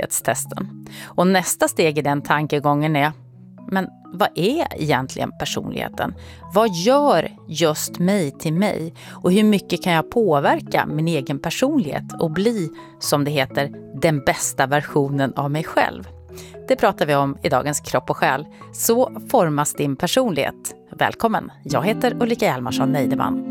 personlighetstesten. Och nästa steg i den tankegången är, men vad är egentligen personligheten? Vad gör just mig till mig? Och hur mycket kan jag påverka min egen personlighet och bli, som det heter, den bästa versionen av mig själv? Det pratar vi om i dagens Kropp och själ. Så formas din personlighet. Välkommen, jag heter Ulrika Hjalmarsson Neideman.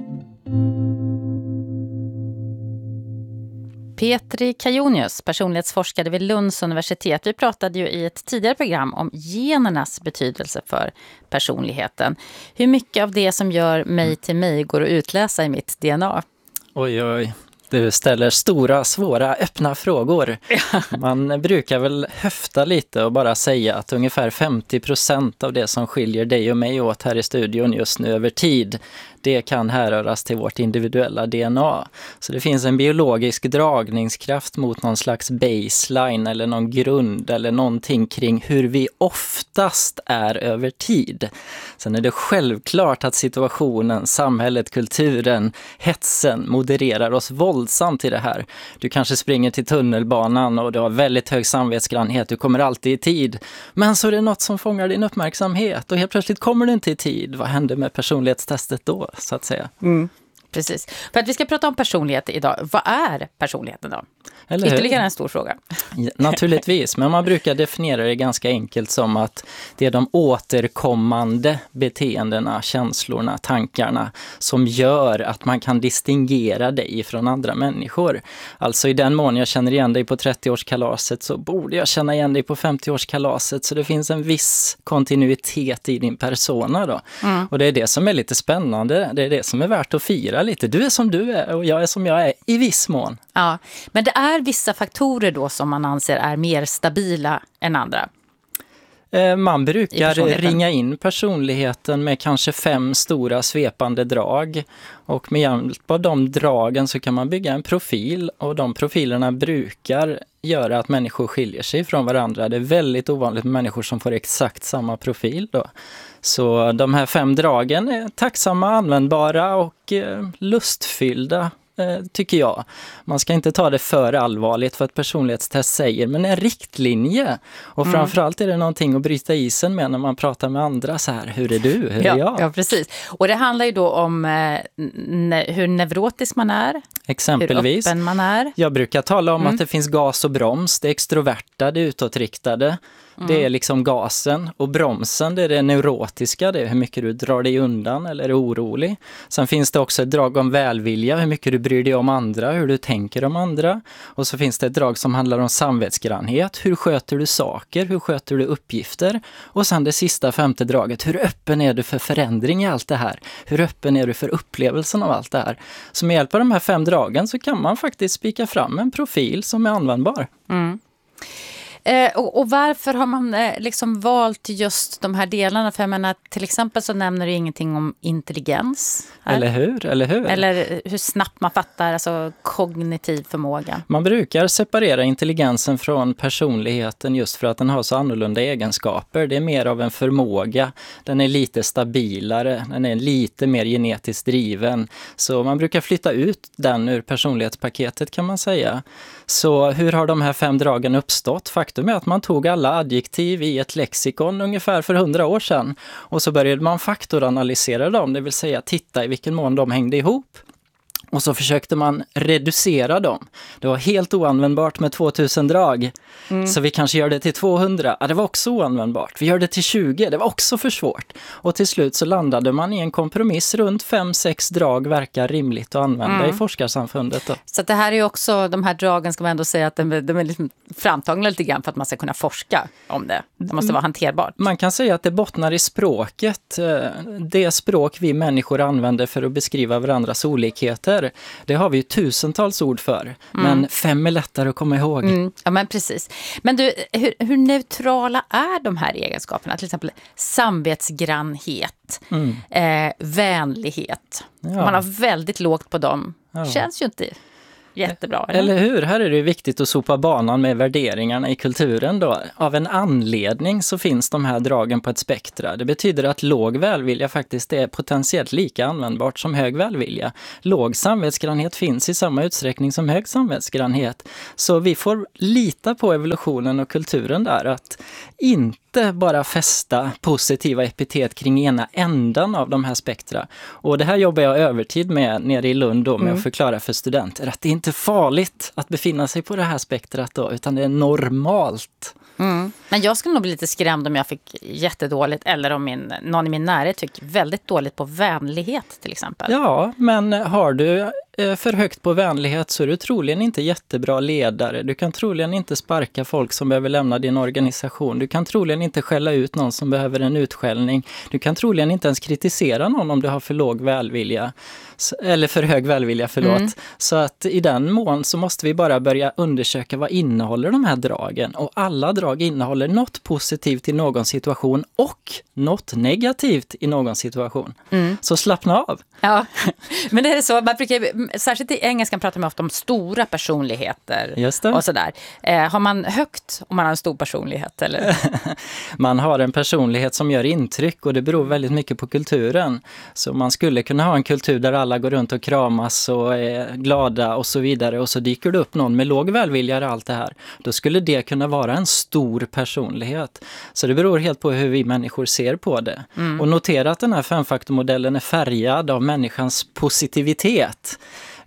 Petri Kajonius, personlighetsforskare vid Lunds universitet. Vi pratade ju i ett tidigare program om genernas betydelse för personligheten. Hur mycket av det som gör mig till mig går att utläsa i mitt DNA? Oj. Du ställer stora, svåra, öppna frågor. Man brukar väl höfta lite och bara säga att ungefär 50% av det som skiljer dig och mig åt här i studion just nu över tid, det kan härröras till vårt individuella DNA. Så det finns en biologisk dragningskraft mot någon slags baseline eller någon grund eller någonting kring hur vi oftast är över tid. Sen är det självklart att situationen, samhället, kulturen, hetsen modererar oss våldsamt i det här. Du kanske springer till tunnelbanan och du har väldigt hög samvetsgrannhet, du kommer alltid i tid. Men så är det något som fångar din uppmärksamhet och helt plötsligt kommer du inte i tid. Vad händer med personlighetstestet då, så att säga? Precis. För att vi ska prata om personlighet idag. Vad är personligheten då? Eller hur? Ytterligare en stor fråga. Ja, naturligtvis, men man brukar definiera det ganska enkelt som att det är de återkommande beteendena, känslorna, tankarna som gör att man kan distingera dig från andra människor. Alltså i den mån jag känner igen dig på 30-årskalaset så borde jag känna igen dig på 50-årskalaset, så det finns en viss kontinuitet i din persona då. Och det är det som är lite spännande, det är det som är värt att fira lite. Du är som du är och jag är som jag är i viss mån. Ja, men det är vissa faktorer då som man anser är mer stabila än andra. Man brukar ringa in personligheten med kanske 5 stora svepande drag. Och med hjälp av de dragen så kan man bygga en profil. Och de profilerna brukar göra att människor skiljer sig från varandra. Det är väldigt ovanligt med människor som får exakt samma profil då. Så de här 5 dragen är tacksamma, användbara och lustfyllda. Tycker jag. Man ska inte ta det för allvarligt för ett personlighetstest säger, men en riktlinje. Och framförallt är det någonting att bryta isen med när man pratar med andra så här, hur är du, hur är jag? Ja, precis. Och det handlar ju då om hur neurotisk man är. Exempelvis. Hur öppen man är. Jag brukar tala om att det finns gas och broms. Det extroverta, det utåtriktade. Det är liksom gasen, och bromsen, det är det neurotiska, det är hur mycket du drar dig undan eller är orolig. Sen finns det också ett drag om välvilja, hur mycket du bryr dig om andra, hur du tänker om andra. Och så finns det ett drag som handlar om samvetsgrannhet, hur sköter du saker, hur sköter du uppgifter. Och sen det sista 5:e draget, hur öppen är du för förändring i allt det här? Hur öppen är du för upplevelsen av allt det här? Så med hjälp av de här 5 dragen så kan man faktiskt spika fram en profil som är användbar. Och varför har man liksom valt just de här delarna? För jag menar, till exempel så nämner du ingenting om intelligens. Eller hur? Eller hur snabbt man fattar, alltså kognitiv förmåga. Man brukar separera intelligensen från personligheten just för att den har så annorlunda egenskaper. Det är mer av en förmåga. Den är lite stabilare. Den är lite mer genetiskt driven. Så man brukar flytta ut den ur personlighetspaketet, kan man säga. Så hur har de här 5 dragen uppstått? Faktum är att man tog alla adjektiv i ett lexikon ungefär för 100 år sedan. Och så började man faktoranalysera dem, det vill säga titta i vilken mån de hängde ihop. Och så försökte man reducera dem. Det var helt oanvändbart med 2000 drag. Så vi kanske gör det till 200. Ja, det var också oanvändbart. Vi gör det till 20. Det var också för svårt. Och till slut så landade man i en kompromiss runt 5-6 drag verkar rimligt att använda i forskarsamfundet då. Så det här är ju också, de här dragen ska man ändå säga att de är liksom framtagna lite grann för att man ska kunna forska om det. Det måste vara hanterbart. Man kan säga att det bottnar i språket. Det språk vi människor använder för att beskriva varandras olikheter. Det har vi ju tusentals ord för. Men 5 är lättare att komma ihåg. Ja, men precis. Men du, hur neutrala är de här egenskaperna? Till exempel samvetsgrannhet, vänlighet. Man har väldigt lågt på dem. Känns ju inte jättebra. Eller hur? Här är det viktigt att sopa banan med värderingarna i kulturen då. Av en anledning så finns de här dragen på ett spektra. Det betyder att låg välvilja faktiskt är potentiellt lika användbart som hög välvilja. Låg samvetsgrannhet finns i samma utsträckning som hög samvetsgrannhet. Så vi får lita på evolutionen och kulturen där, att inte bara fästa positiva epitet kring ena ändan av de här spektra. Och det här jobbar jag övertid med nere i Lund då, med att förklara för studenter att det är inte farligt att befinna sig på det här spektrat då, utan det är normalt. Men jag skulle nog bli lite skrämd om jag fick jättedåligt, eller om någon i min närhet fick väldigt dåligt på vänlighet till exempel. Ja, men har du för högt på vänlighet så är du troligen inte jättebra ledare. Du kan troligen inte sparka folk som behöver lämna din organisation. Du kan troligen inte skälla ut någon som behöver en utskällning. Du kan troligen inte ens kritisera någon om du har för låg välvilja. Eller för hög välvilja, förlåt. Så att i den mån så måste vi bara börja undersöka vad innehåller de här dragen. Och alla drag innehåller något positivt i någon situation och något negativt i någon situation. Så slappna av. Ja, men det är så. Man brukar, särskilt i engelskan pratar man ofta om stora personligheter. Just det. Och sådär. Har man högt om man har en stor personlighet? Eller? Man har en personlighet som gör intryck och det beror väldigt mycket på kulturen. Så man skulle kunna ha en kultur där alla går runt och kramas och är glada och så vidare, och så dyker det upp någon med låg välvilja i allt det här. Då skulle det kunna vara en stor personlighet. Så det beror helt på hur vi människor ser på det. Och notera att den här femfaktormodellen är färgad av människans positivitet.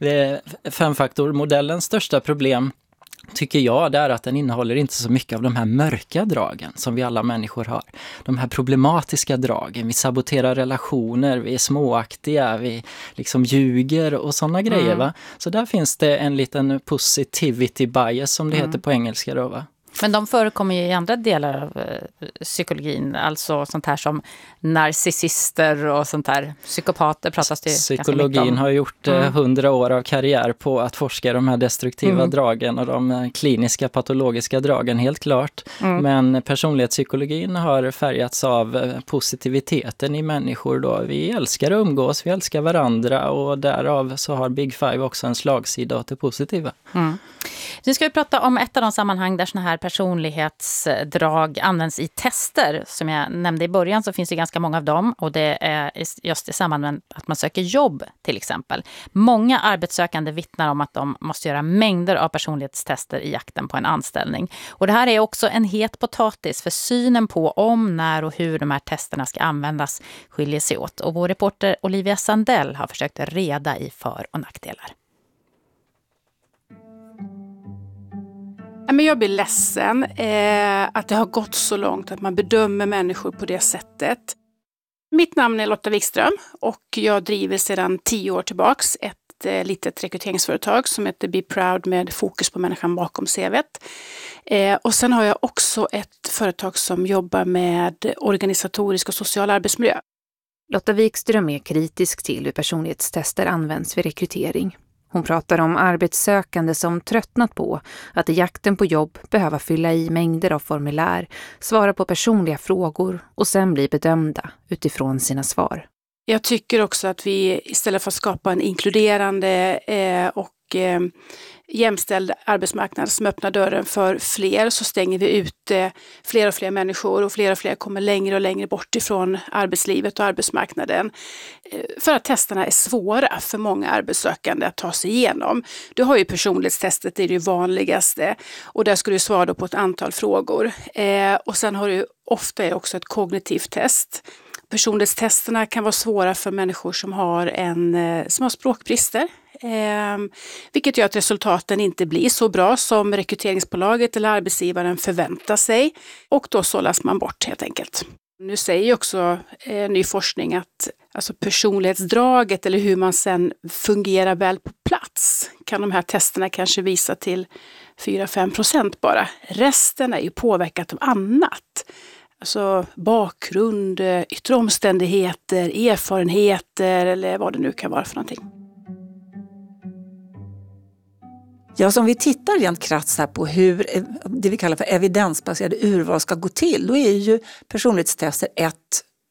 Femfaktormodellens största problem, tycker jag, det är att den innehåller inte så mycket av de här mörka dragen som vi alla människor har. De här problematiska dragen. Vi saboterar relationer, vi är småaktiga, vi liksom ljuger och sådana grejer, va? Så där finns det en liten positivity bias som det heter på engelska då, va? Men de förekommer ju i andra delar av psykologin, alltså sånt här som narcissister och sånt här. Psykopater pratas det Psykologin har gjort 100 år av karriär på att forska de här destruktiva dragen och de kliniska patologiska dragen, helt klart. Men personlighetspsykologin har färgats av positiviteten i människor då. Vi älskar att umgås, vi älskar varandra, och därav så har Big Five också en slagsida åt det positiva. Nu ska vi prata om ett av de sammanhang där såna här personlighetsdrag används i tester. Som jag nämnde i början så finns det ganska många av dem, och det är just i samband med att man söker jobb till exempel. Många arbetssökande vittnar om att de måste göra mängder av personlighetstester i jakten på en anställning. Och det här är också en het potatis, för synen på om, när och hur de här testerna ska användas skiljer sig åt. Och vår reporter Olivia Sandell har försökt reda i för- och nackdelar. Men jag blir ledsen att det har gått så långt att man bedömer människor på det sättet. Mitt namn är Lotta Wikström och jag driver sedan 10 år tillbaks ett litet rekryteringsföretag som heter Be Proud, med fokus på människan bakom CV:t. Och sen har jag också ett företag som jobbar med organisatorisk och social arbetsmiljö. Lotta Wikström är kritisk till hur personlighetstester används vid rekrytering. Hon pratar om arbetssökande som tröttnat på att i jakten på jobb behöva fylla i mängder av formulär, svara på personliga frågor och sen bli bedömda utifrån sina svar. Jag tycker också att vi istället för att skapa en inkluderande och jämställd arbetsmarknad som öppnar dörren för fler, så stänger vi ut fler och fler människor, och fler kommer längre och längre bort ifrån arbetslivet och arbetsmarknaden. För att testerna är svåra för många arbetssökande att ta sig igenom. Du har ju personlighetstestet, det är det vanligaste, och där ska du svara på ett antal frågor. Och sen har du ofta också ett kognitivt test. Personlighetstesterna kan vara svåra för människor som har språkbrister. Vilket gör att resultaten inte blir så bra som rekryteringsbolaget eller arbetsgivaren förväntar sig. Och då sållas man bort helt enkelt. Nu säger också ny forskning att alltså personlighetsdraget, eller hur man sen fungerar väl på plats, kan de här testerna kanske visa till 4-5% bara. Resten är ju påverkat av annat. Alltså bakgrund, yttre omständigheter, erfarenheter eller vad det nu kan vara för någonting. Ja, så om vi tittar rent krasst här på hur det vi kallar för evidensbaserade urval ska gå till, då är ju personlighetstester ett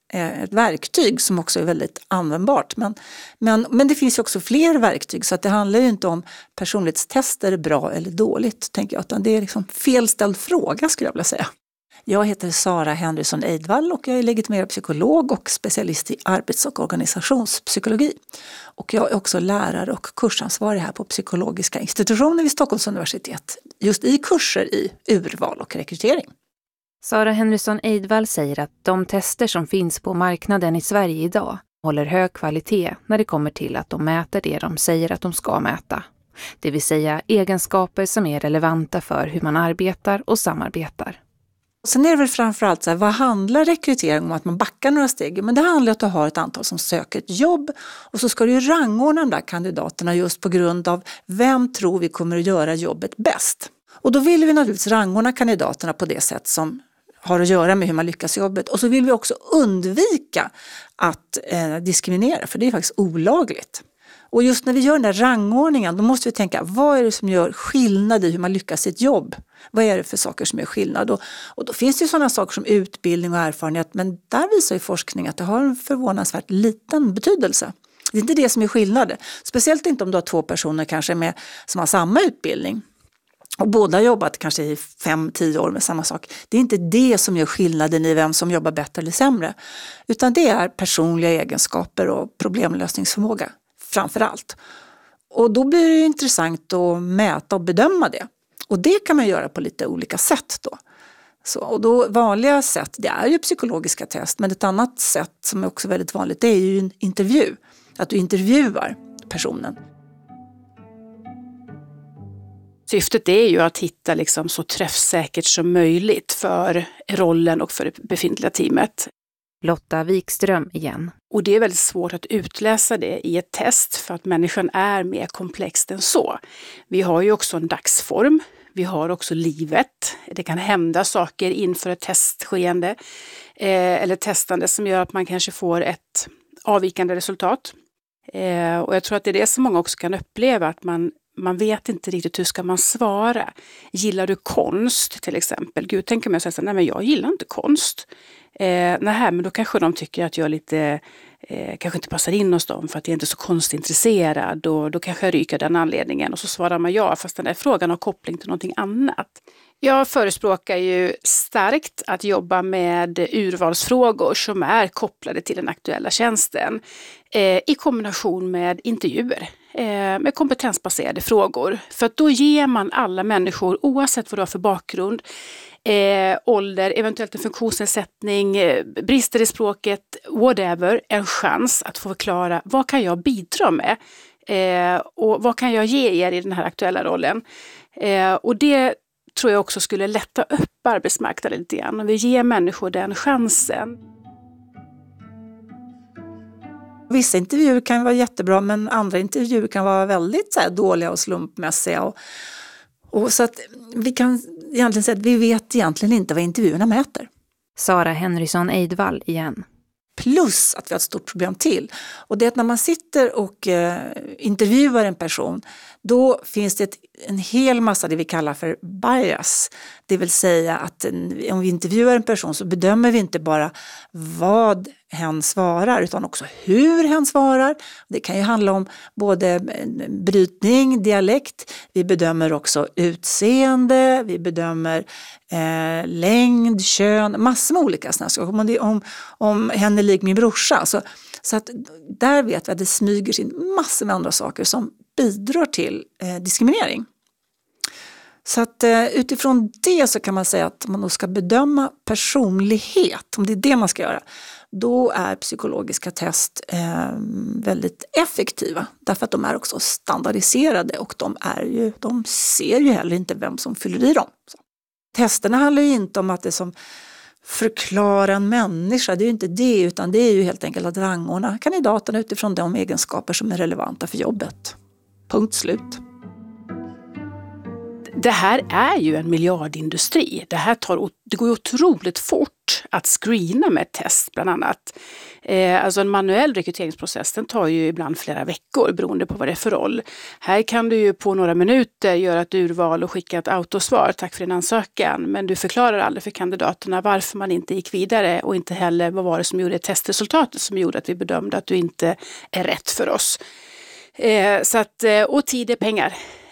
ett verktyg som också är väldigt användbart. Men det finns ju också fler verktyg, så att det handlar ju inte om personlighetstester är bra eller dåligt, tänker jag, utan det är liksom felställd fråga, skulle jag vilja säga. Jag heter Sara Henriksson Eidvall och jag är legitimerad psykolog och specialist i arbets- och organisationspsykologi. Och jag är också lärare och kursansvarig här på psykologiska institutioner vid Stockholms universitet, just i kurser i urval och rekrytering. Sara Henriksson Eidvall säger att de tester som finns på marknaden i Sverige idag håller hög kvalitet när det kommer till att de mäter det de säger att de ska mäta. Det vill säga egenskaper som är relevanta för hur man arbetar och samarbetar. Sen är det väl framförallt så här, vad handlar rekrytering om, att man backar några steg? Men det handlar om att du har ett antal som söker ett jobb och så ska du rangordna de där kandidaterna just på grund av vem tror vi kommer att göra jobbet bäst. Och då vill vi naturligtvis rangordna kandidaterna på det sätt som har att göra med hur man lyckas i jobbet. Och så vill vi också undvika att diskriminera, för det är faktiskt olagligt. Och just när vi gör den där rangordningen, då måste vi tänka, vad är det som gör skillnad i hur man lyckas i ett jobb? Vad är det för saker som gör skillnad? Och då finns det ju sådana saker som utbildning och erfarenhet, men där visar ju forskning att det har en förvånansvärt liten betydelse. Det är inte det som är skillnad. Speciellt inte om du har två personer kanske som har samma utbildning. Och båda har jobbat kanske i 5-10 år med samma sak. Det är inte det som gör skillnaden i vem som jobbar bättre eller sämre. Utan det är personliga egenskaper och problemlösningsförmåga framför allt. Och då blir det intressant att mäta och bedöma det. Och det kan man göra på lite olika sätt då. Och då vanliga sätt, det är ju psykologiska test. Men ett annat sätt som är också väldigt vanligt, det är ju en intervju. Att du intervjuar personen. Syftet är ju att hitta liksom så träffsäkert som möjligt för rollen och för det befintliga teamet. Lotta Wikström igen. Och det är väldigt svårt att utläsa det i ett test för att människan är mer komplex än så. Vi har ju också en dagsform. Vi har också livet. Det kan hända saker inför ett testskeende eller testande som gör att man kanske får ett avvikande resultat. Och jag tror att det är det som många också kan uppleva, att man vet inte riktigt hur ska man svara. Gillar du konst till exempel? Gud, tänker man säga så här, nej men jag gillar inte konst. Nej, men då kanske de tycker att jag lite, kanske inte passar in hos dem för att jag inte är så konstintresserad. Och då kanske jag ryker den anledningen. Och så svarar man ja, fast den där frågan har koppling till någonting annat. Jag förespråkar ju starkt att jobba med urvalsfrågor som är kopplade till den aktuella tjänsten i kombination med intervjuer med kompetensbaserade frågor. För att då ger man alla människor, oavsett vad du har för bakgrund, ålder, eventuellt en funktionsnedsättning, brister i språket, whatever, en chans att få förklara vad kan jag bidra med och vad kan jag ge er i den här aktuella rollen. Och det tror jag också skulle lätta upp arbetsmarknaden lite grann om vi ger människor den chansen. Vissa intervjuer kan vara jättebra, men andra intervjuer kan vara väldigt så här dåliga och slumpmässiga. Och så att vi kan egentligen säga att vi vet egentligen inte vad intervjuerna mäter. Sara Henriksson Eidvall igen. Plus att vi har ett stort problem till. Och det är att när man sitter och intervjuar en person, då finns det en hel massa det vi kallar för bias. Det vill säga att om vi intervjuar en person så bedömer vi inte bara vad hen svarar utan också hur hen svarar. Det kan ju handla om både brytning, dialekt. Vi bedömer också utseende, vi bedömer längd, kön, massor med olika sådana saker. Om hen är lik min brorsa. Så att där vet vi att det smyger sig in massor med andra saker som bidrar till diskriminering. Så att utifrån det så kan man säga att man då ska bedöma personlighet, om det är det man ska göra. Då är psykologiska test väldigt effektiva. Därför att de är också standardiserade och de ser ju heller inte vem som fyller i dem. Så. Testerna handlar ju inte om att det som förklarar en människa, det är ju inte det, utan det är ju helt enkelt att rangordna kandidaterna utifrån de egenskaper som är relevanta för jobbet. Punkt slut. Det här är ju en miljardindustri. Det går otroligt fort. att screena med ett test bland annat. Alltså en manuell rekryteringsprocess, den tar ju ibland flera veckor beroende på vad det är för roll. Här kan du ju på några minuter göra ett urval och skicka ett autosvar, tack för din ansökan, men du förklarar aldrig för kandidaterna varför man inte gick vidare och inte heller vad var det som gjorde testresultatet som gjorde att vi bedömde att du inte är rätt för oss. Och tid är pengar.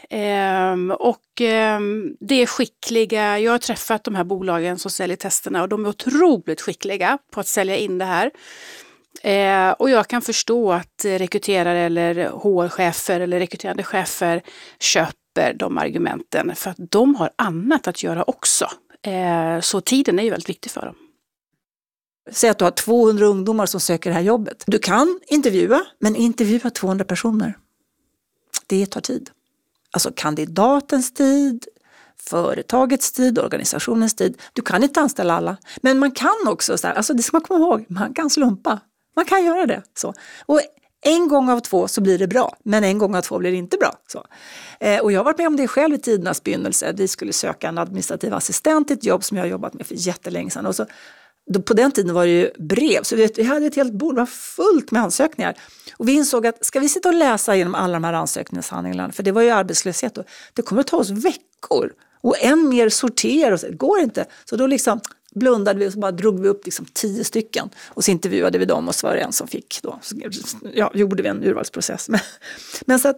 Det är skickliga, jag har träffat de här bolagen som säljer testerna och de är otroligt skickliga på att sälja in det här. Och jag kan förstå att rekryterare eller HR-chefer eller rekryterande chefer köper de argumenten för att de har annat att göra också. Så tiden är ju väldigt viktig för dem. Säg att du har 200 ungdomar som söker det här jobbet. Du kan intervjua, men intervjua 200 personer. Det tar tid. Alltså kandidatens tid, företagets tid, organisationens tid. Du kan inte anställa alla. Men man kan också, alltså det ska man komma ihåg, man kan slumpa. Man kan göra det. Så. Och en gång av 2 så blir det bra, men en gång av 2 blir det inte bra. Så. Och jag har varit med om det själv i tidernas begynnelse. Vi skulle söka en administrativ assistent i ett jobb som jag har jobbat med för jättelänge sedan. Och så, på den tiden var det ju brev, så vi hade ett helt bord, det var fullt med ansökningar. Och vi insåg att ska vi sitta och läsa genom alla de här ansökningshandlingarna, för det var ju arbetslöshet, och det kommer att ta oss veckor. Och än mer sortera, och så, det går inte. Så då liksom blundade vi och så bara drog vi upp liksom 10 stycken. Och så intervjuade vi dem och så var det en som fick då. Ja, gjorde vi en urvalsprocess. Men så att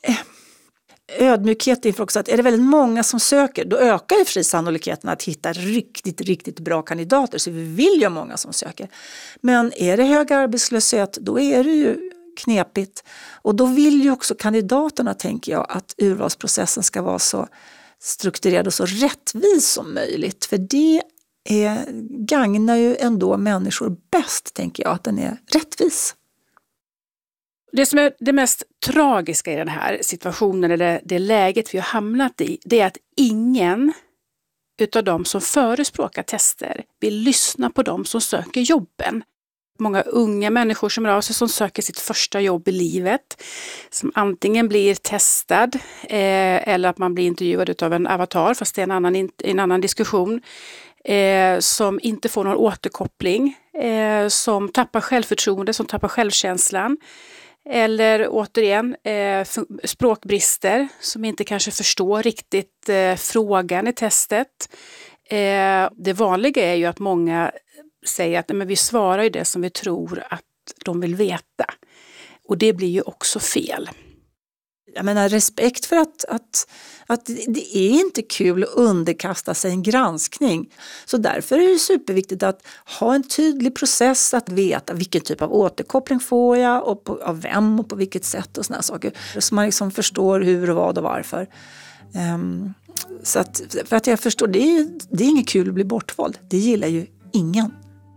ödmjukhet inför också att är det väldigt många som söker, då ökar ju fri sannolikheten att hitta riktigt bra kandidater. Så vi vill ju ha många som söker. Men är det hög arbetslöshet, då är det ju knepigt. Och då vill ju också kandidaterna, tänker jag, att urvalsprocessen ska vara så strukturerad och så rättvis som möjligt. För det gagnar ju ändå människor bäst, tänker jag, att den är rättvis. Det som är det mest tragiska i den här situationen, eller det läget vi har hamnat i, det är att ingen utav dem som förespråkar tester vill lyssna på dem som söker jobben. Många unga människor som är av sig som söker sitt första jobb i livet, som antingen blir testad eller att man blir intervjuad utav en avatar, fast det är en annan diskussion, som inte får någon återkoppling, som tappar självförtroende, som tappar självkänslan. Eller återigen språkbrister som inte kanske förstår riktigt frågan i testet. Det vanliga är ju att många säger att men vi svarar ju det som vi tror att de vill veta. Och det blir ju också fel. Jag menar, respekt för att det är inte kul att underkasta sig en granskning. Så därför är det superviktigt att ha en tydlig process, att veta vilken typ av återkoppling får jag och av vem och på vilket sätt och såna saker. Så man liksom förstår hur och vad och varför. Så att, för att jag förstår, det är inget kul att bli bortvald. Det gillar ju ingen.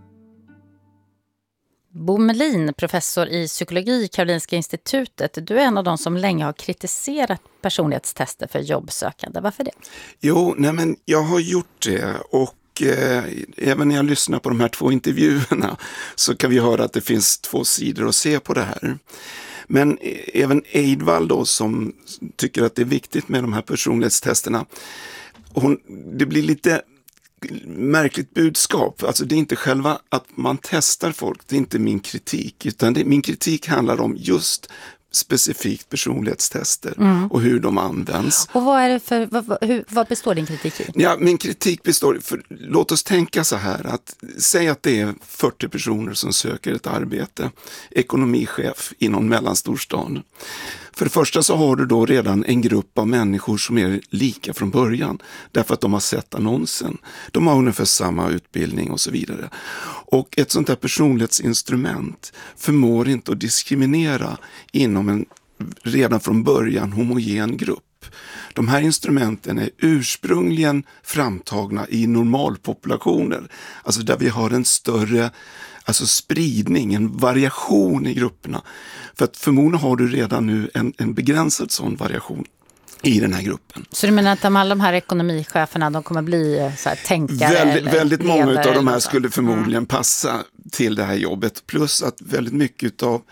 Bo Melin, professor i psykologi, Karolinska institutet. Du är en av de som länge har kritiserat personlighetstester för jobbsökande. Varför det? Jo, men jag har gjort det, och även när jag lyssnar på de här 2 intervjuerna så kan vi höra att det finns 2 sidor att se på det här. Men även Eidvall då, som tycker att det är viktigt med de här personlighetstesterna, det blir lite märkligt budskap. Alltså det är inte själva att man testar folk, det är inte min kritik, utan min kritik handlar om just specifikt personlighetstester och hur de används. Och vad är det för, vad består din kritik i? Ja, min kritik består, låt oss tänka så här, att säg att det är 40 personer som söker ett arbete, ekonomichef i någon mellanstorstad. För det första så har du då redan en grupp av människor som är lika från början, därför att de har sett annonsen. De har ungefär samma utbildning och så vidare. Och ett sånt här personlighetsinstrument förmår inte att diskriminera inom en redan från början homogen grupp. De här instrumenten är ursprungligen framtagna i normalpopulationer, alltså där vi har en större spridning, en variation i grupperna. För att förmodligen har du redan nu en begränsad sån variation i den här gruppen. Så du menar att alla de här ekonomicheferna, de kommer bli så här tänkare? Väldigt många av de här skulle förmodligen passa till det här jobbet. Plus att väldigt mycket av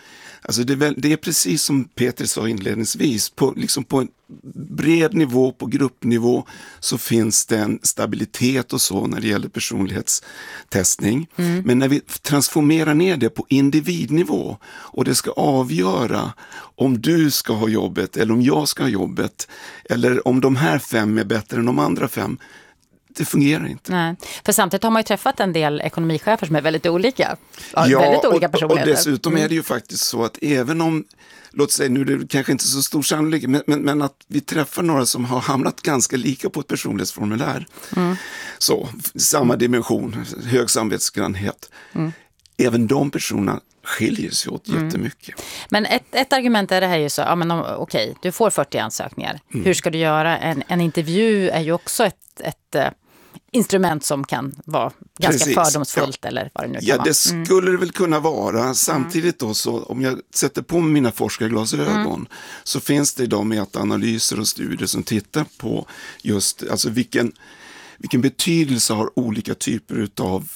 Alltså det är precis som Peter sa inledningsvis, på en bred nivå, på gruppnivå, så finns det en stabilitet och så när det gäller personlighetstestning. Men när vi transformerar ner det på individnivå och det ska avgöra om du ska ha jobbet eller om jag ska ha jobbet, eller om de här 5 är bättre än de andra 5, det fungerar inte. Nej. För samtidigt har man ju träffat en del ekonomichefer som är väldigt olika. Väldigt olika personligheter. Och dessutom är det ju faktiskt så att även om, låt säga nu, det är kanske inte så stor sannolikhet, men att vi träffar några som har hamnat ganska lika på ett personlighetsformulär. Så, samma dimension, hög samvetsgrannhet. Även de personerna skiljer sig åt jättemycket. Men ett argument är det här ju så, okej, du får 40 ansökningar. Hur ska du göra? En intervju är ju också ett instrument som kan vara ganska fördomsfullt eller vad det nu kan vara. Ja, det skulle det väl kunna vara. Samtidigt då, så om jag sätter på mina forskarglasögon så finns det idag metaanalyser och studier som tittar på just, alltså vilken betydelse har olika typer av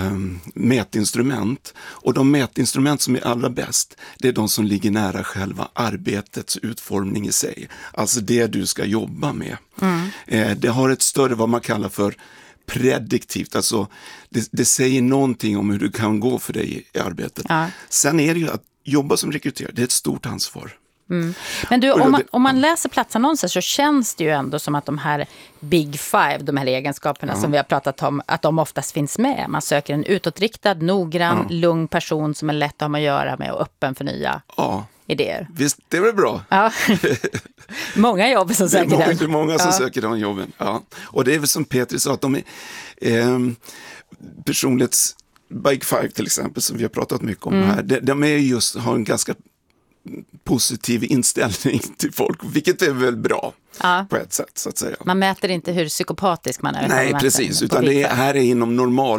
mätinstrument. Och de mätinstrument som är allra bäst, det är de som ligger nära själva arbetets utformning i sig. Alltså det du ska jobba med. Det har ett större, vad man kallar för prediktivt, alltså det säger någonting om hur det kan gå för dig i arbetet. Sen är det ju att jobba som rekryterare, det är ett stort ansvar. Men du, om man läser platsannonser så känns det ju ändå som att de här Big Five, de här egenskaperna som vi har pratat om, att de oftast finns med. Man söker en utåtriktad, noggrann, lugn person som är lätt att ha med att göra med och öppen för nya idéer. Visst, det är väl bra. Ja. Många jobb som söker den. Det är många som söker de jobben. Ja. Och det är väl som Peter sa, att de är personlighets Big Five till exempel, som vi har pratat mycket om här. De är just, har en ganska positiv inställning till folk, vilket är väl bra på ett sätt, så att säga. Man mäter inte hur psykopatisk man är. Nej, precis, utan det här är inom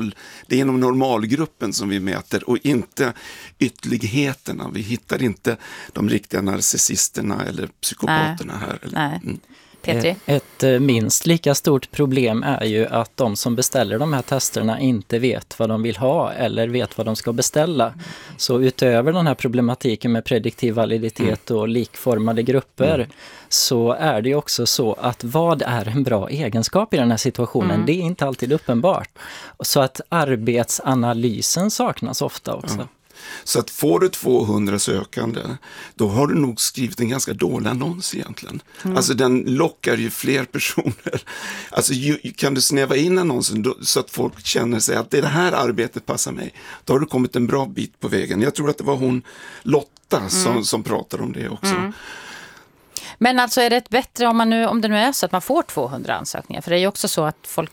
normalgruppen som vi mäter och inte ytterligheterna. Vi hittar inte de riktiga narcissisterna eller psykopaterna här. Nej. Petri? Ett minst lika stort problem är ju att de som beställer de här testerna inte vet vad de vill ha eller vet vad de ska beställa. Så utöver den här problematiken med prediktiv validitet och likformade grupper så är det ju också så att vad är en bra egenskap i den här situationen? Det är inte alltid uppenbart. Så att arbetsanalysen saknas ofta också. Så att får du 200 sökande, då har du nog skrivit en ganska dålig annons egentligen. Alltså den lockar ju fler personer. Alltså kan du snäva in annonsen så att folk känner sig att det här arbetet passar mig, då har du kommit en bra bit på vägen. Jag tror att det var hon Lotta som pratade om det också. Men alltså är det bättre om det nu är så att man får 200 ansökningar? För det är ju också så att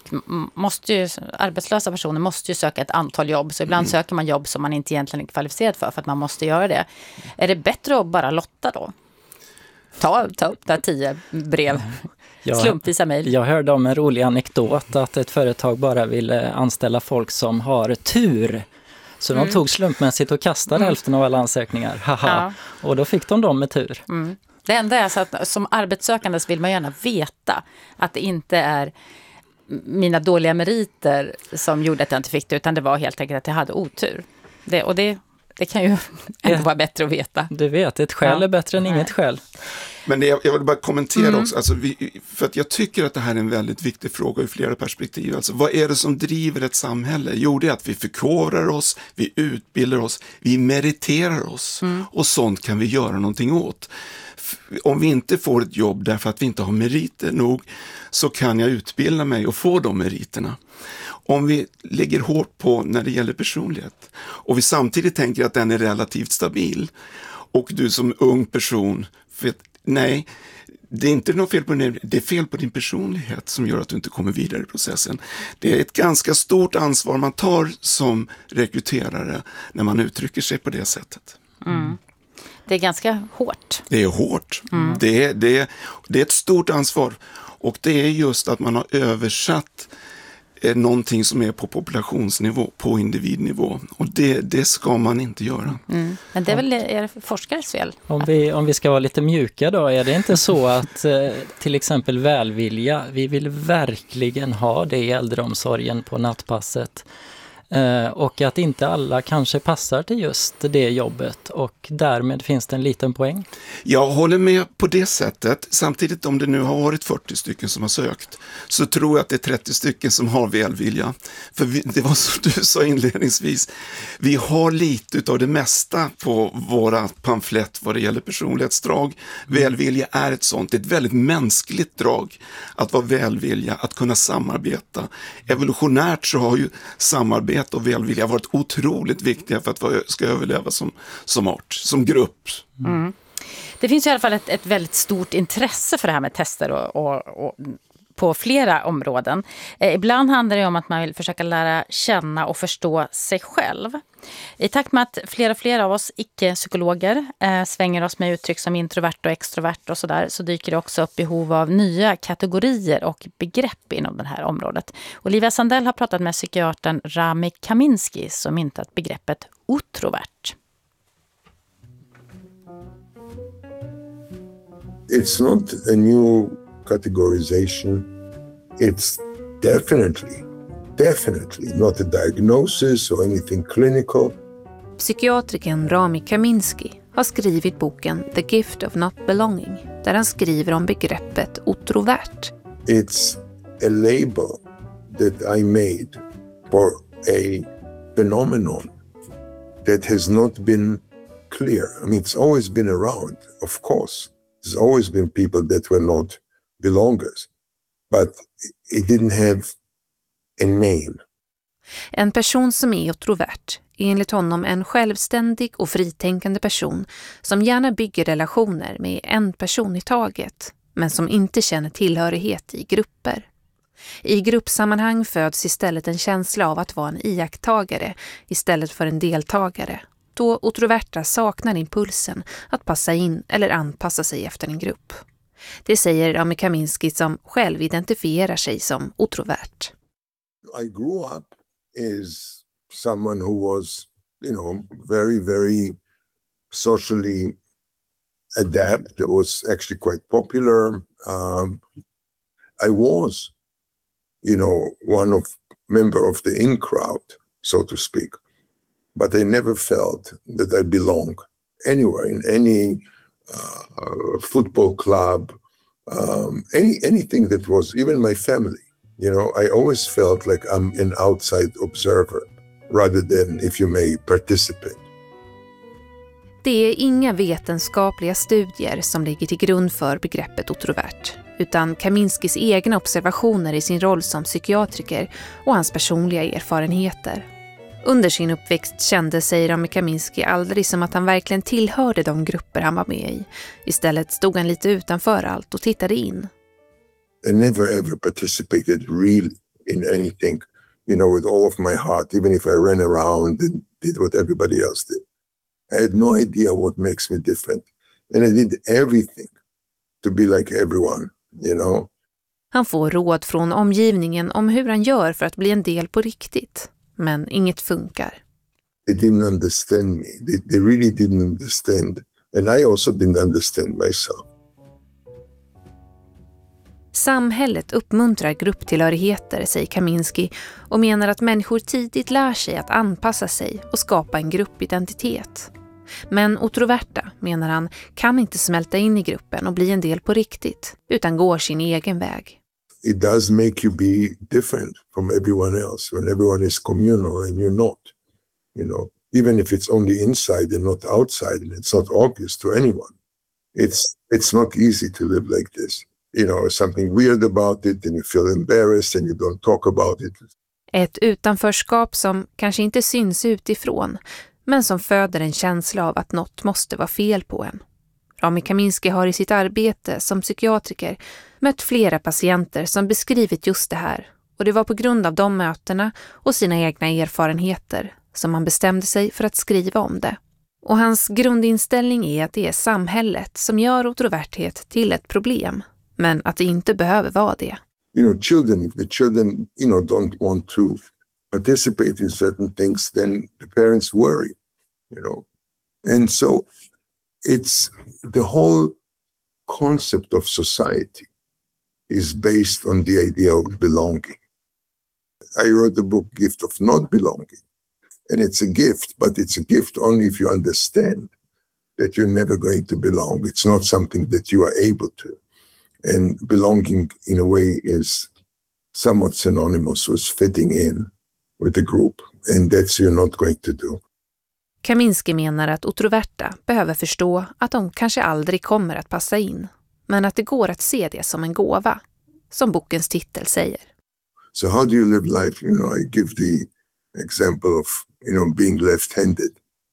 arbetslösa personer måste ju söka ett antal jobb. Så ibland söker man jobb som man inte egentligen är kvalificerad för att man måste göra det. Är det bättre att bara lotta då? Ta upp där 10 brev. Slumpvisa mejl. Jag hörde om en rolig anekdot att ett företag bara ville anställa folk som har tur. Så de tog slumpmässigt och kastade hälften av alla ansökningar. Haha. Och då fick de dem med tur. Det enda är så att som arbetssökande så vill man gärna veta att det inte är mina dåliga meriter som gjorde att jag inte fick det, utan det var helt enkelt att jag hade otur. Det kan ju ändå vara bättre att veta. Du vet, ett skäl är bättre än inget skäl. Men jag vill bara kommentera också, alltså för att jag tycker att det här är en väldigt viktig fråga ur flera perspektiv. Alltså vad är det som driver ett samhälle? Jo, det är att vi förkovrar oss, vi utbildar oss, vi meriterar oss och sånt kan vi göra någonting åt. Om vi inte får ett jobb därför att vi inte har meriter nog, så kan jag utbilda mig och få de meriterna. Om vi lägger hårt på när det gäller personlighet och vi samtidigt tänker att den är relativt stabil, och du som ung person, nej, det är inte något fel på din, det är fel på din personlighet som gör att du inte kommer vidare i processen. Det är ett ganska stort ansvar man tar som rekryterare när man uttrycker sig på det sättet. Det är ganska hårt. Det är hårt. Det är ett stort ansvar. Och det är just att man har översatt någonting som är på populationsnivå, på individnivå. Och det ska man inte göra. Men det är väl er forskares fel? Om vi ska vara lite mjuka då, är det inte så att till exempel välvilja, vi vill verkligen ha det i äldreomsorgen på nattpasset. Och att inte alla kanske passar till just det jobbet och därmed finns det en liten poäng. Jag håller med på det sättet. Samtidigt om det nu har varit 40 stycken som har sökt så tror jag att det är 30 stycken som har välvilja. För det var som du sa inledningsvis, vi har lite av det mesta på våra pamflett vad det gäller personlighetsdrag. Välvilja är ett sånt, ett väldigt mänskligt drag att vara välvilja, att kunna samarbeta. Evolutionärt så har ju samarbete och välvilja varit otroligt viktiga för att vi ska överleva som art, som grupp. Mm. Det finns i alla fall ett väldigt stort intresse för det här med tester och på flera områden. Ibland handlar det om att man vill försöka lära känna och förstå sig själv. I takt med att fler och fler av oss icke-psykologer svänger oss med uttryck som introvert och extrovert och sådär, så dyker det också upp behov av nya kategorier och begrepp inom det här området. Olivia Sandell har pratat med psykiatern Rami Kaminski som myntat begreppet otrovert. It's not a new categorization. It's definitely not a diagnosis or anything clinical. Psykiatriken Rami Kaminski har skrivit boken The Gift of Not Belonging, där han skriver om begreppet otrovert. It's a label that I made for a phenomenon that has not been clear. I mean, it's always been around, of course. There's always been people that were not belongers, but it didn't have a name. En person som är otrovert är enligt honom en självständig och fritänkande person som gärna bygger relationer med en person i taget, men som inte känner tillhörighet i grupper. I gruppsammanhang föds istället en känsla av att vara en iakttagare istället för en deltagare, då otroverta saknar impulsen att passa in eller anpassa sig efter en grupp. Det säger Rami Kaminski som själv identifierar sig som otrovert. I grew up as someone who was, very, very socially adept. It was actually quite popular. I was, one member of the in crowd, so to speak. But I never felt that I belong anywhere, in any football club, anything that was, even my family. I always felt like I'm an outside observer rather than, if you may, participate. Det är inga vetenskapliga studier som ligger till grund för begreppet otrovert, utan Kaminskis egna observationer i sin roll som psykiatriker och hans personliga erfarenheter. Under sin uppväxt kände sig Rami Kaminski aldrig som att han verkligen tillhörde de grupper han var med i. Istället stod han lite utanför allt och tittade in. I never ever participated really in anything, with all of my heart, even if I ran around and did what everybody else did. I had no idea what makes me different. And I did everything to be like everyone, Han får råd från omgivningen om hur han gör för att bli en del på riktigt. Men inget funkar. They didn't understand me. They really didn't understand. And I also didn't understand myself. Samhället uppmuntrar grupptillhörigheter, säger Kaminski, och menar att människor tidigt lär sig att anpassa sig och skapa en gruppidentitet. Men otroverta, menar han, kan inte smälta in i gruppen och bli en del på riktigt, utan går sin egen väg. It does make you be different from everyone else when everyone is communal and you're not, even if it's only inside and not outside and it's not obvious to anyone. It's not easy to live like this. Something weird about it and you feel embarrassed and you don't talk about it. Ett utanförskap som kanske inte syns utifrån, men som föder en känsla av att något måste vara fel på en. Rami Kaminski har i sitt arbete som psykiatriker mött flera patienter som beskrivit just det här, och det var på grund av de mötena och sina egna erfarenheter som han bestämde sig för att skriva om det. Och hans grundinställning är att det är samhället som gör otroverthet till ett problem, men att det inte behöver vara det. Children, if the children, don't want to participate in certain things, then the parents worry, And so it's the whole concept of society is based on the idea of belonging. I wrote the book Gift of Not Belonging. And it's a gift, but it's a gift only if you understand that you're never going to belong. It's not something that you are able to. And belonging, in a way, is somewhat synonymous with fitting in with the group. And that's you're not going to do. Kaminski menar att otroverta behöver förstå att de kanske aldrig kommer att passa in, men att det går att se det som en gåva, som bokens titel säger. So how do you live life? You know, I give the example of, being left-handed.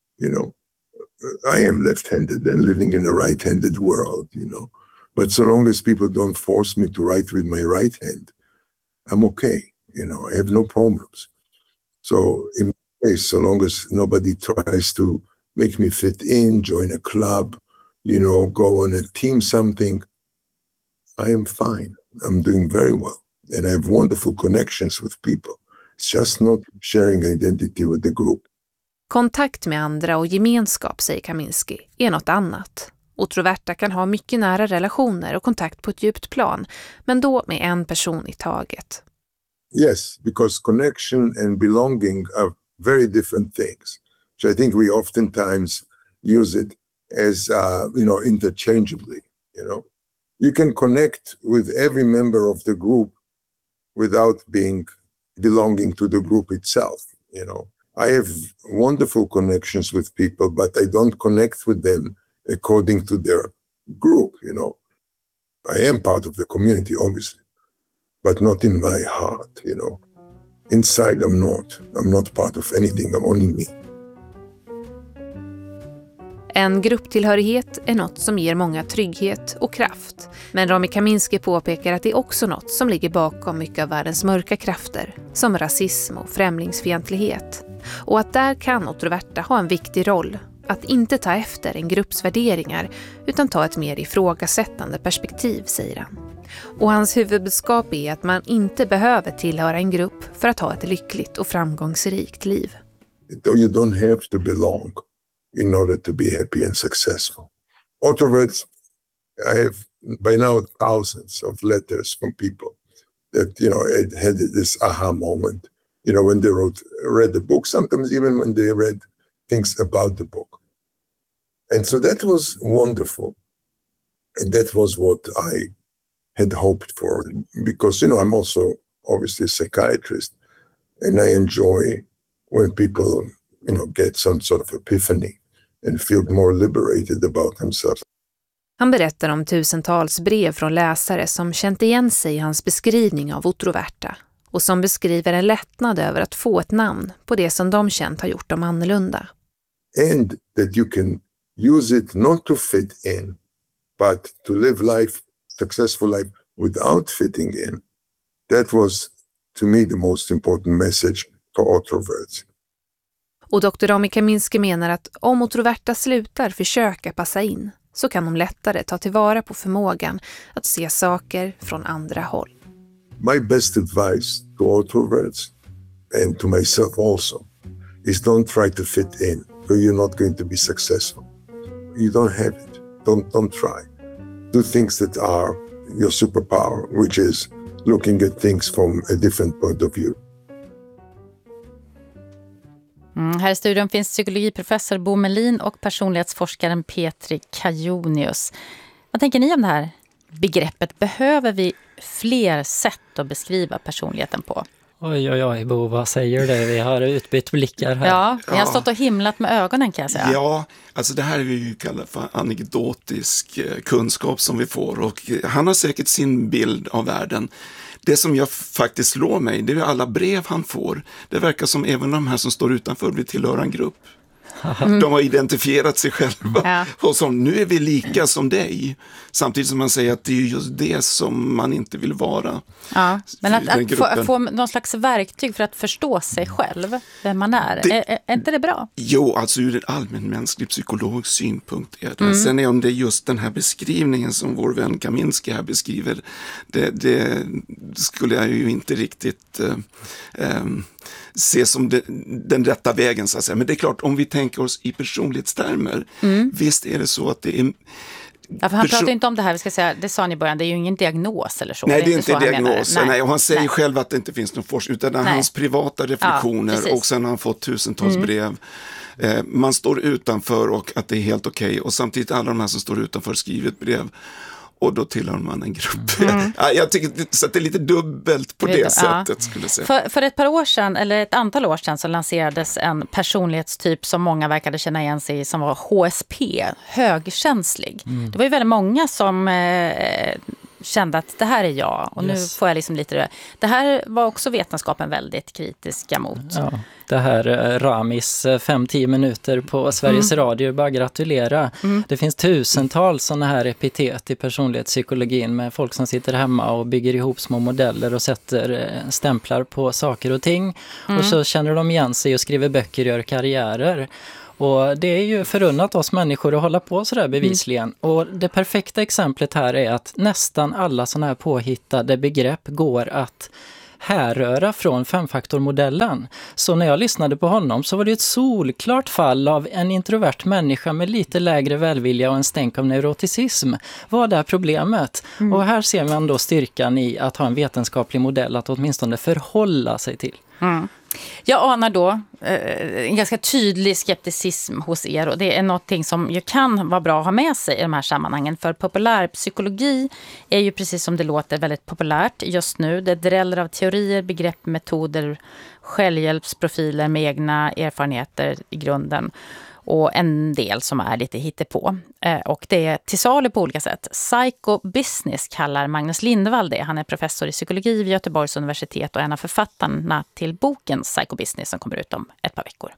I am left-handed and living in a right-handed world, But so long as people don't force me to write with my right hand, I'm okay. I have no problems. So in my case, so long as nobody tries to make me fit in, join a club, go on a team something, I am fine. I'm doing very well. And I have wonderful connections with people. It's just not sharing identity with the group. Kontakt med andra och gemenskap, säger Kaminski, är något annat. Otroverta kan ha mycket nära relationer och kontakt på ett djupt plan, men då med en person i taget. Yes, because connection and belonging are very different things. So I think we oftentimes use it as, interchangeably, You can connect with every member of the group without belonging to the group itself, I have wonderful connections with people, but I don't connect with them according to their group, I am part of the community, obviously, but not in my heart, Inside I'm not part of anything, I'm only me. En grupptillhörighet är något som ger många trygghet och kraft. Men Rami Kaminski påpekar att det är också något som ligger bakom mycket av världens mörka krafter, som rasism och främlingsfientlighet. Och att där kan otroverta ha en viktig roll, att inte ta efter en grupps värderingar utan ta ett mer ifrågasättande perspektiv, säger han. Och hans huvudbudskap är att man inte behöver tillhöra en grupp för att ha ett lyckligt och framgångsrikt liv. You don't have to belong in order to be happy and successful. Afterwards, I have by now thousands of letters from people that, had this aha moment, when they read the book, sometimes even when they read things about the book. And so that was wonderful. And that was what I had hoped for, because, I'm also obviously a psychiatrist, and I enjoy when people, get some sort of epiphany and feel more liberated about themselves. Han berättar om tusentals brev från läsare som känt igen sig i hans beskrivning av otroverta och som beskriver en lättnad över att få ett namn på det som de känt har gjort dem annorlunda. And that you can use it not to fit in, but to live successful life without fitting in. That was, to me, the most important message for introverts. Och Dr. Rami Kaminski menar att om otroverta slutar försöka passa in så kan de lättare ta tillvara på förmågan att se saker från andra håll. My best advice to introverts and to myself also is don't try to fit in, or you're not going to be successful. You don't have it. Don't try. Do things that are your superpower, which is looking at things from a different point of view. Här i studion finns psykologiprofessor Bo Melin och personlighetsforskaren Petri Kajonius. Vad tänker ni om det här begreppet? Behöver vi fler sätt att beskriva personligheten på? Oj, Bo, vad säger du? Vi har utbytt blickar här. Ja, vi har stått och himlat med ögonen, kan jag säga. Ja, alltså det här är vi kallar för anekdotisk kunskap som vi får, och han har säkert sin bild av världen. Det som jag faktiskt slår mig, det är alla brev han får. Det verkar som även de här som står utanför vill tillhöra en grupp. De har identifierat sig själva och som nu är vi lika som dig. Samtidigt som man säger att det är just det som man inte vill vara. Ja, men att få någon slags verktyg för att förstå sig själv, vem man är. Är inte det bra? Jo, alltså ur en allmänmänsklig psykologisk synpunkt är det. Sen är om det just den här beskrivningen som vår vän Kaminski här beskriver, det skulle jag ju inte riktigt se som den rätta vägen, så att säga. Men det är klart, om vi tänker oss i personlighetstermer, visst är det så att det är Ja, för han pratar ju inte om det här, vi ska säga, det sa ni i början, det är ju ingen diagnos eller så. Nej, det är inte diagnos. Nej. Och han säger själv att det inte finns någon forskning, utan det är hans privata reflektioner och sen har han fått tusentals brev. Man står utanför och att det är helt okej. Och samtidigt alla de här som står utanför skriver ett brev. Och då tillhör man en grupp. Jag tycker så att det är lite dubbelt på det sättet, skulle jag säga. För ett par år sedan, eller ett antal år sedan, så lanserades en personlighetstyp som många verkade känna igen sig i, som var HSP, högkänslig. Det var ju väldigt många som kände att det här är jag, och nu får jag liksom lite det här var också vetenskapen väldigt kritiska mot. Ja, det här Ramis 5-10 minuter på Sveriges Radio, bara gratulera. Det finns tusentals sådana här epitet i personlighetspsykologin med folk som sitter hemma och bygger ihop små modeller och sätter stämplar på saker och ting. Och så känner de igen sig och skriver böcker och gör karriärer. Och det är ju förunnat oss människor att hålla på sådär bevisligen. Och det perfekta exemplet här är att nästan alla sådana här påhittade begrepp går att härröra från femfaktormodellen. Så när jag lyssnade på honom så var det ett solklart fall av en introvert människa med lite lägre välvilja och en stänk av neuroticism. Vad är problemet? Och här ser man då styrkan i att ha en vetenskaplig modell att åtminstone förhålla sig till. Jag anar då en ganska tydlig skepticism hos er, och det är någonting som ju kan vara bra att ha med sig i de här sammanhangen, för populärpsykologi är ju precis som det låter väldigt populärt just nu. Det dräller av teorier, begrepp, metoder, självhjälpsprofiler med egna erfarenheter i grunden. Och en del som är lite hittepå. Och det är till salu på olika sätt. Psychobusiness kallar Magnus Lindvall det. Han är professor i psykologi vid Göteborgs universitet och en av författarna till boken Psychobusiness som kommer ut om ett par veckor.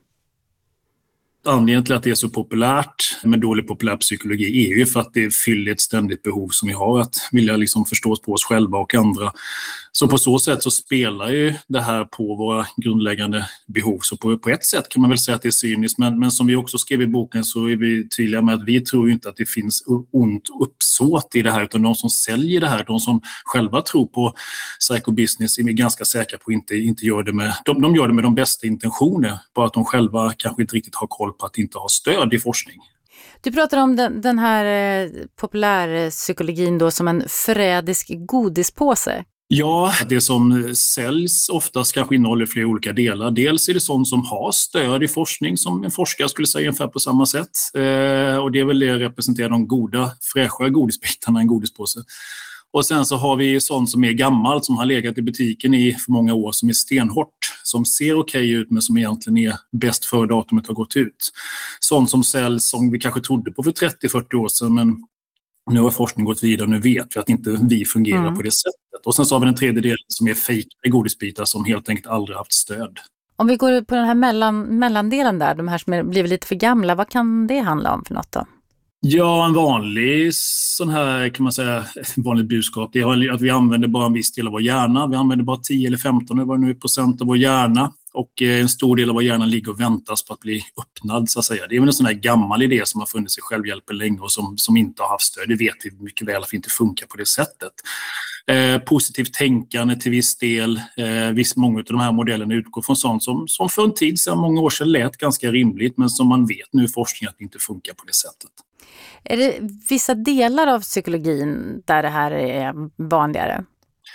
Anledningen till att det är så populärt med dålig populärpsykologi är ju för att det fyller ett ständigt behov som vi har att vilja liksom förstå på oss själva och andra. Så på så sätt så spelar ju det här på våra grundläggande behov. Så på ett sätt kan man väl säga att det är cyniskt, men som vi också skrev i boken så är vi tydliga med att vi tror inte att det finns ont uppsåt i det här, utan de som säljer det här, de som själva tror på psychobusiness är ganska säkra på att inte gör det med, de gör det med de bästa intentioner, bara att de själva kanske inte riktigt har koll på att inte ha stöd i forskning. Du pratar om den här populärpsykologin då som en förrädisk godispåse. Ja, det som säljs oftast kanske innehåller flera olika delar. Dels är det sånt som har stöd i forskning som en forskare skulle säga ungefär på samma sätt. Och det är väl det representerar de goda, fräscha godisbitarna i en godispåse. Och sen så har vi sånt som är gammalt, som har legat i butiken i för många år, som är stenhårt, som ser okej ut men som egentligen är bäst före datumet har gått ut. Sånt som säljs som vi kanske trodde på för 30-40 år sedan, men nu har forskningen gått vidare och nu vet vi att inte vi fungerar på det sättet. Och sen så har vi den tredje delen som är fejkade godisbitar som helt enkelt aldrig haft stöd. Om vi går på den här mellandelen där, de här som blivit lite för gamla, vad kan det handla om för något då? Ja, en vanlig sån här kan man säga, vanligt budskap, det är att vi använder bara en viss del av vår hjärna. Vi använder bara 10 eller 15 eller vad det nu är procent av vår hjärna. Och en stor del av vår hjärna ligger och väntas på att bli öppnad, så att säga. Det är väl en sån här gammal idé som har funnits i självhjälpen länge och som inte har haft stöd. Det vet vi mycket väl att det inte funkar på det sättet. Positivt tänkande till viss del. Många av de här modellerna utgår från sånt som för en tid sedan, många år sedan, lät ganska rimligt, men som man vet nu i forskningen att det inte funkar på det sättet. Är det vissa delar av psykologin där det här är vanligare?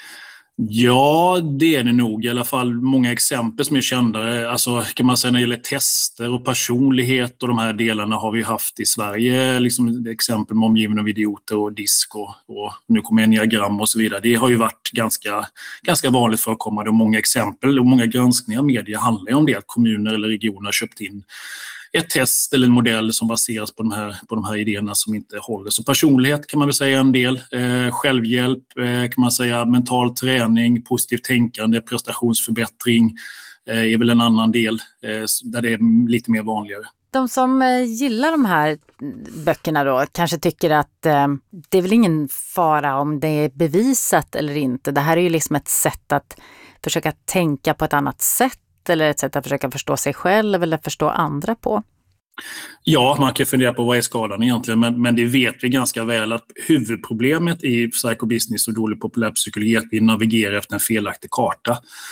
Ja, det är det nog. I alla fall många exempel som är kända. Alltså, kan man säga när det gäller tester och personlighet och de här delarna har vi haft i Sverige. Liksom exempel med omgivna av idioter och disk och nu kommer enneagram och så vidare. Det har ju varit ganska vanligt förekommande och många exempel och många granskningar av media handlar om det. Att kommuner eller regioner har köpt in ett test eller en modell som baseras på de här idéerna som inte håller. Så personlighet kan man väl säga en del. Självhjälp kan man säga, mental träning, positivt tänkande, prestationsförbättring är väl en annan del där det är lite mer vanligare. De som gillar de här böckerna då kanske tycker att det är väl ingen fara om det är bevisat eller inte. Det här är ju liksom ett sätt att försöka tänka på ett annat sätt, eller ett sätt att försöka förstå sig själv eller förstå andra på. Ja, man kan fundera på vad är skadan egentligen, men det vet vi ganska väl att huvudproblemet i psychobusiness och dålig populärpsykologi är att vi navigerar efter en felaktig karta.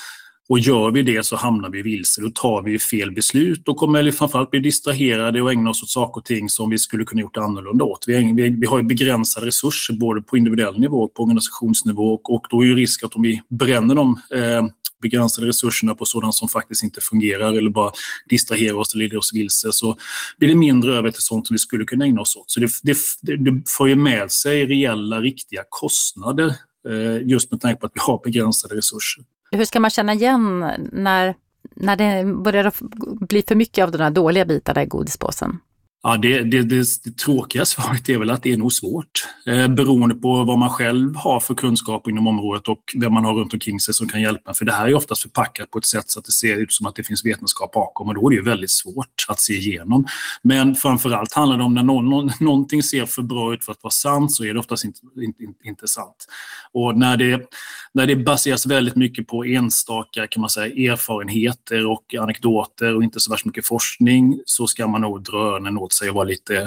Och gör vi det så hamnar vi vilse, då tar vi fel beslut och kommer framförallt bli distraherade och ägna oss åt saker och ting som vi skulle kunna gjort annorlunda åt. Vi har ju begränsade resurser både på individuell nivå och på organisationsnivå och då är ju risk att om vi bränner de begränsade resurserna på sådant som faktiskt inte fungerar eller bara distraherar oss eller leder oss vilse, så blir det mindre över till sånt som vi skulle kunna ägna oss åt. Så det får ju med sig reella, riktiga kostnader just med tanke på att vi har begränsade resurser. Hur ska man känna igen när det börjar bli för mycket av de här dåliga bitarna i godispåsen? Ja, det tråkiga svaret är väl att det är nog svårt. Beroende på vad man själv har för kunskap inom området och vem man har runt omkring sig som kan hjälpa. För det här är oftast förpackat på ett sätt så att det ser ut som att det finns vetenskap bakom och då är det ju väldigt svårt att se igenom. Men framförallt handlar det om när någonting ser för bra ut för att vara sant så är det oftast inte sant. Och när det baseras väldigt mycket på enstaka kan man säga, erfarenheter och anekdoter och inte så värst mycket forskning så ska man nog dra öronen åt sig och vara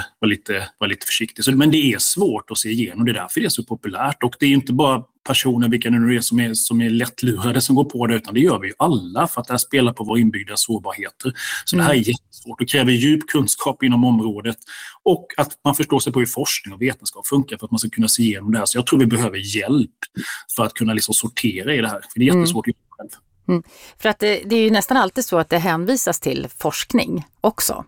lite försiktig. Men det är svårt att se igenom, det är därför det är så populärt. Och det är inte bara personer, vilka nu är som är lättlurade som går på det, utan det gör vi ju alla för att det här spelar på våra inbyggda sårbarheter. Så det här är jättesvårt och kräver djup kunskap inom området och att man förstår sig på hur forskning och vetenskap funkar för att man ska kunna se igenom det här. Så jag tror vi behöver hjälp för att kunna liksom sortera i det här, för det är jättesvårt att göra själv. För att det är ju nästan alltid så att det hänvisas till forskning också.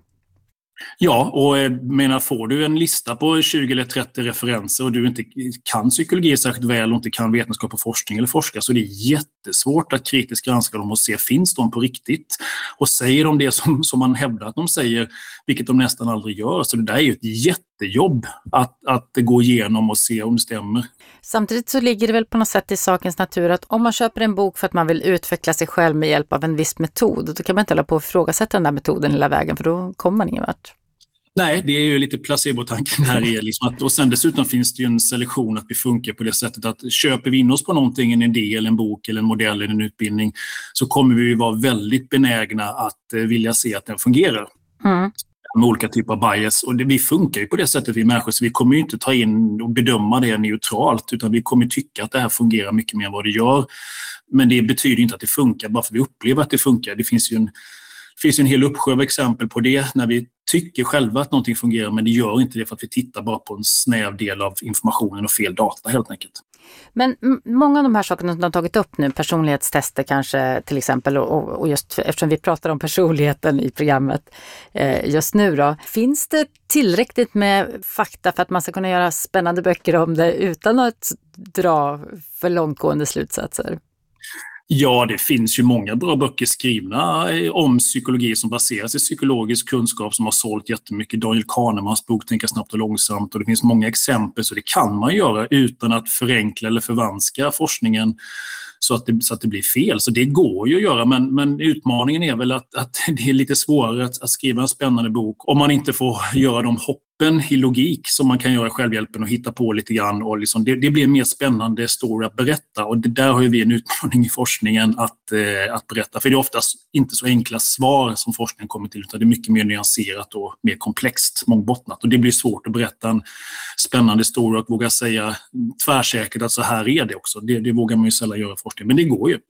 Ja, och får du en lista på 20 eller 30 referenser och du inte kan psykologi särskilt väl och inte kan vetenskap och forskning eller forska, så det är jättesvårt att kritiskt granska dem och se, finns de på riktigt? Och säger de det som man hävdar att de säger, vilket de nästan aldrig gör. Så det där är ju ett jättejobb att gå igenom och se om det stämmer. Samtidigt så ligger det väl på något sätt i sakens natur att om man köper en bok för att man vill utveckla sig själv med hjälp av en viss metod, då kan man inte hålla på och ifrågasätta den där metoden hela vägen, för då kommer man ingen vart. Nej, det är ju lite placebotanken här. Och sen dessutom finns det ju en selektion att vi funkar på det sättet att köper vi in oss på någonting, en idé eller en bok eller en modell eller en utbildning, så kommer vi vara väldigt benägna att vilja se att den fungerar. Med olika typer av bias. Och vi funkar ju på det sättet, vi människor, så vi kommer ju inte ta in och bedöma det neutralt, utan vi kommer tycka att det här fungerar mycket mer än vad det gör. Men det betyder inte att det funkar bara för att vi upplever att det funkar. Det finns ju en hel uppsjö av exempel på det när vi tycker själva att någonting fungerar, men det gör inte det för att vi tittar bara på en snäv del av informationen och fel data helt enkelt. Men många av de här sakerna som du har tagit upp nu, personlighetstester kanske till exempel, och just eftersom vi pratar om personligheten i programmet just nu då, finns det tillräckligt med fakta för att man ska kunna göra spännande böcker om det utan att dra för långtgående slutsatser? Ja, det finns ju många bra böcker skrivna om psykologi som baseras i psykologisk kunskap som har sålt jättemycket. Daniel Kahnemans bok Tänka snabbt och långsamt, och det finns många exempel, så det kan man göra utan att förenkla eller förvanska forskningen så att det blir fel. Så det går ju att göra, men utmaningen är väl att det är lite svårare att skriva en spännande bok om man inte får göra de hoppen i logik som man kan göra i självhjälpen och hitta på lite grann. Och liksom det blir en mer spännande story att berätta, och det där har ju vi en utmaning i forskningen att berätta. För det är oftast inte så enkla svar som forskningen kommer till, utan det är mycket mer nyanserat och mer komplext, mångbottnat. Och det blir svårt att berätta en spännande story och våga säga tvärsäkert att så här är det också. Det vågar man ju sällan göra i forskning, men det går ju.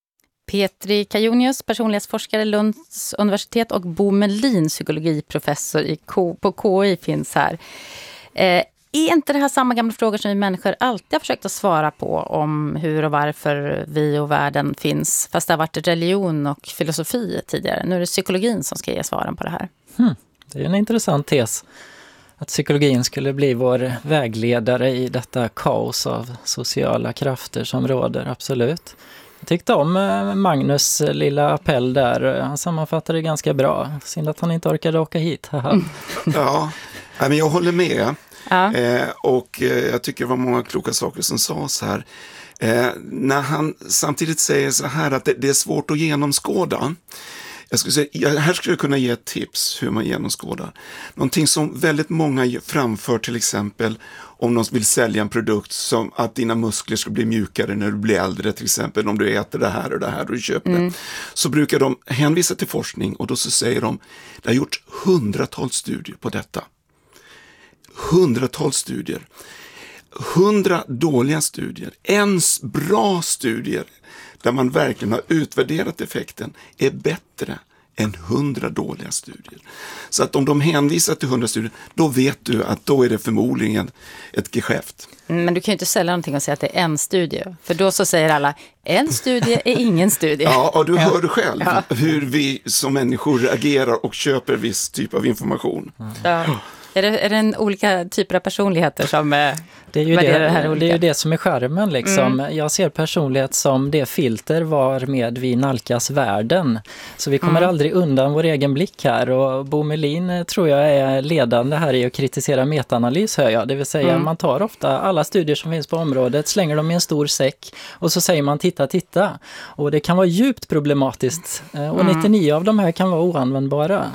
Petri Kajonius, personlighetsforskare Lunds universitet, och Bo Melin, psykologiprofessor på KI, finns här. Är inte det här samma gamla frågor som vi människor alltid har försökt att svara på om hur och varför vi och världen finns, fast det har varit religion och filosofi tidigare? Nu är det psykologin som ska ge svaren på det här. Det är en intressant tes. Att psykologin skulle bli vår vägledare i detta kaos av sociala krafter som råder, absolut. Jag tyckte om Magnus lilla appell där. Han sammanfattade det ganska bra. Synd att han inte orkade åka hit. Ja, men jag håller med. Ja. Och jag tycker det var många kloka saker som sades här. När han samtidigt säger så här att det är svårt att genomskåda. Här skulle jag kunna ge ett tips hur man genomskådar. Någonting som väldigt många framför, till exempel om någon vill sälja en produkt som att dina muskler ska bli mjukare när du blir äldre, till exempel om du äter det här och det här och du köper det. Så brukar de hänvisa till forskning, och då så säger de, det har gjorts hundratals studier på detta. Hundratals studier. 100 dåliga studier, en bra studier där man verkligen har utvärderat effekten är bättre än 100 dåliga studier. Så att om de hänvisar till 100 studier, då vet du att då är det förmodligen ett geschäft. Men du kan ju inte sälja någonting och säga att det är en studie. För då så säger alla, en studie är ingen studie. Ja, och du hör själv hur vi som människor agerar och köper viss typ av information. Ja. Är det en olika typer av personligheter som det är ju det som är charmen liksom. Jag ser personlighet som det filter varmed vi nalkas världen. Så vi kommer aldrig undan vår egen blick här. Och Bo Melin tror jag är ledande här i att kritisera metaanalys, hör jag. Det vill säga man tar ofta alla studier som finns på området, slänger dem i en stor säck och så säger man titta. Och det kan vara djupt problematiskt. Och 99 av de här kan vara oanvändbara.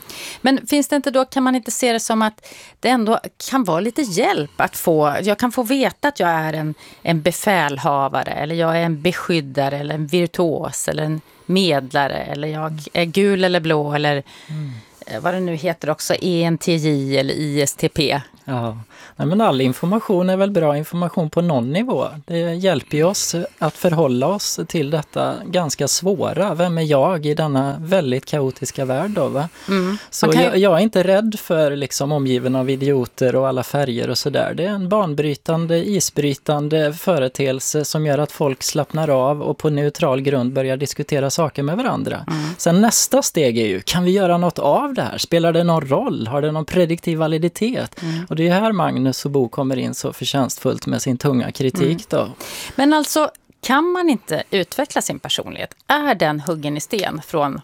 Men finns det inte då, kan man inte se det som att det ändå kan vara lite hjälp att få, jag kan få veta att jag är en befälhavare eller jag är en beskyddare eller en virtuos eller en medlare eller jag är gul eller blå eller vad det nu heter också, ENTJ eller ISTP. Ja, nej, men all information är väl bra information på någon nivå. Det hjälper ju oss att förhålla oss till detta ganska svåra. Vem är jag i denna väldigt kaotiska värld då, va? Så jag är inte rädd för liksom omgiven av idioter och alla färger och sådär. Det är en banbrytande, isbrytande företeelse som gör att folk slappnar av och på neutral grund börjar diskutera saker med varandra. Sen nästa steg är ju, kan vi göra något av det här? Spelar det någon roll? Har det någon prediktiv validitet? Och det är här Magnus och Bo kommer in så förtjänstfullt med sin tunga kritik då. Men alltså, kan man inte utveckla sin personlighet? Är den huggen i sten från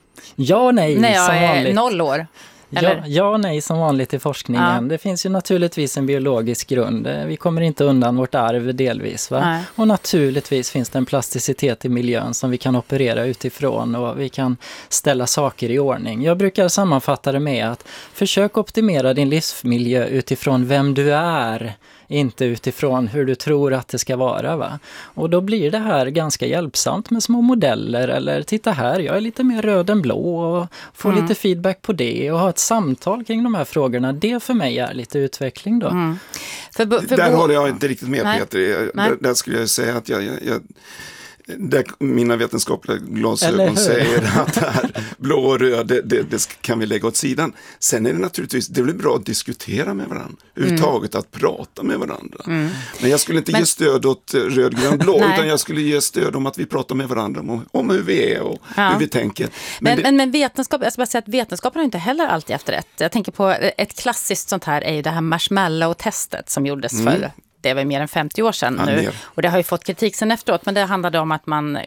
ja och nej när jag som är vanligt? 0 år? Ja och nej som vanligt i forskningen. Det finns ju naturligtvis en biologisk grund. Vi kommer inte undan vårt arv delvis. Va? Och naturligtvis finns det en plasticitet i miljön som vi kan operera utifrån och vi kan ställa saker i ordning. Jag brukar sammanfatta det med att försök optimera din livsmiljö utifrån vem du är. Inte utifrån hur du tror att det ska vara, va? Och då blir det här ganska hjälpsamt med små modeller. Eller titta här, jag är lite mer röd än blå och får lite feedback på det. Och ha ett samtal kring de här frågorna. Det för mig är lite utveckling då. Där håller jag inte riktigt med, Peter. Där skulle jag säga att jag där mina vetenskapliga glasögon säger att det här blå och röd, det kan vi lägga åt sidan. Sen är det naturligtvis, det blir bra att diskutera med varandra. Överhuvudtaget att prata med varandra. Men jag skulle inte ge stöd åt röd, grön, blå, utan jag skulle ge stöd om att vi pratar med varandra om hur vi är och hur vi tänker. Men vetenskap, jag ska bara säga att vetenskapen har inte heller alltid efter rätt. Jag tänker på ett klassiskt sånt här är ju det här marshmallow-testet som gjordes för det var mer än 50 år sedan nu. Och det har ju fått kritik sen efteråt. Men det handlade om att man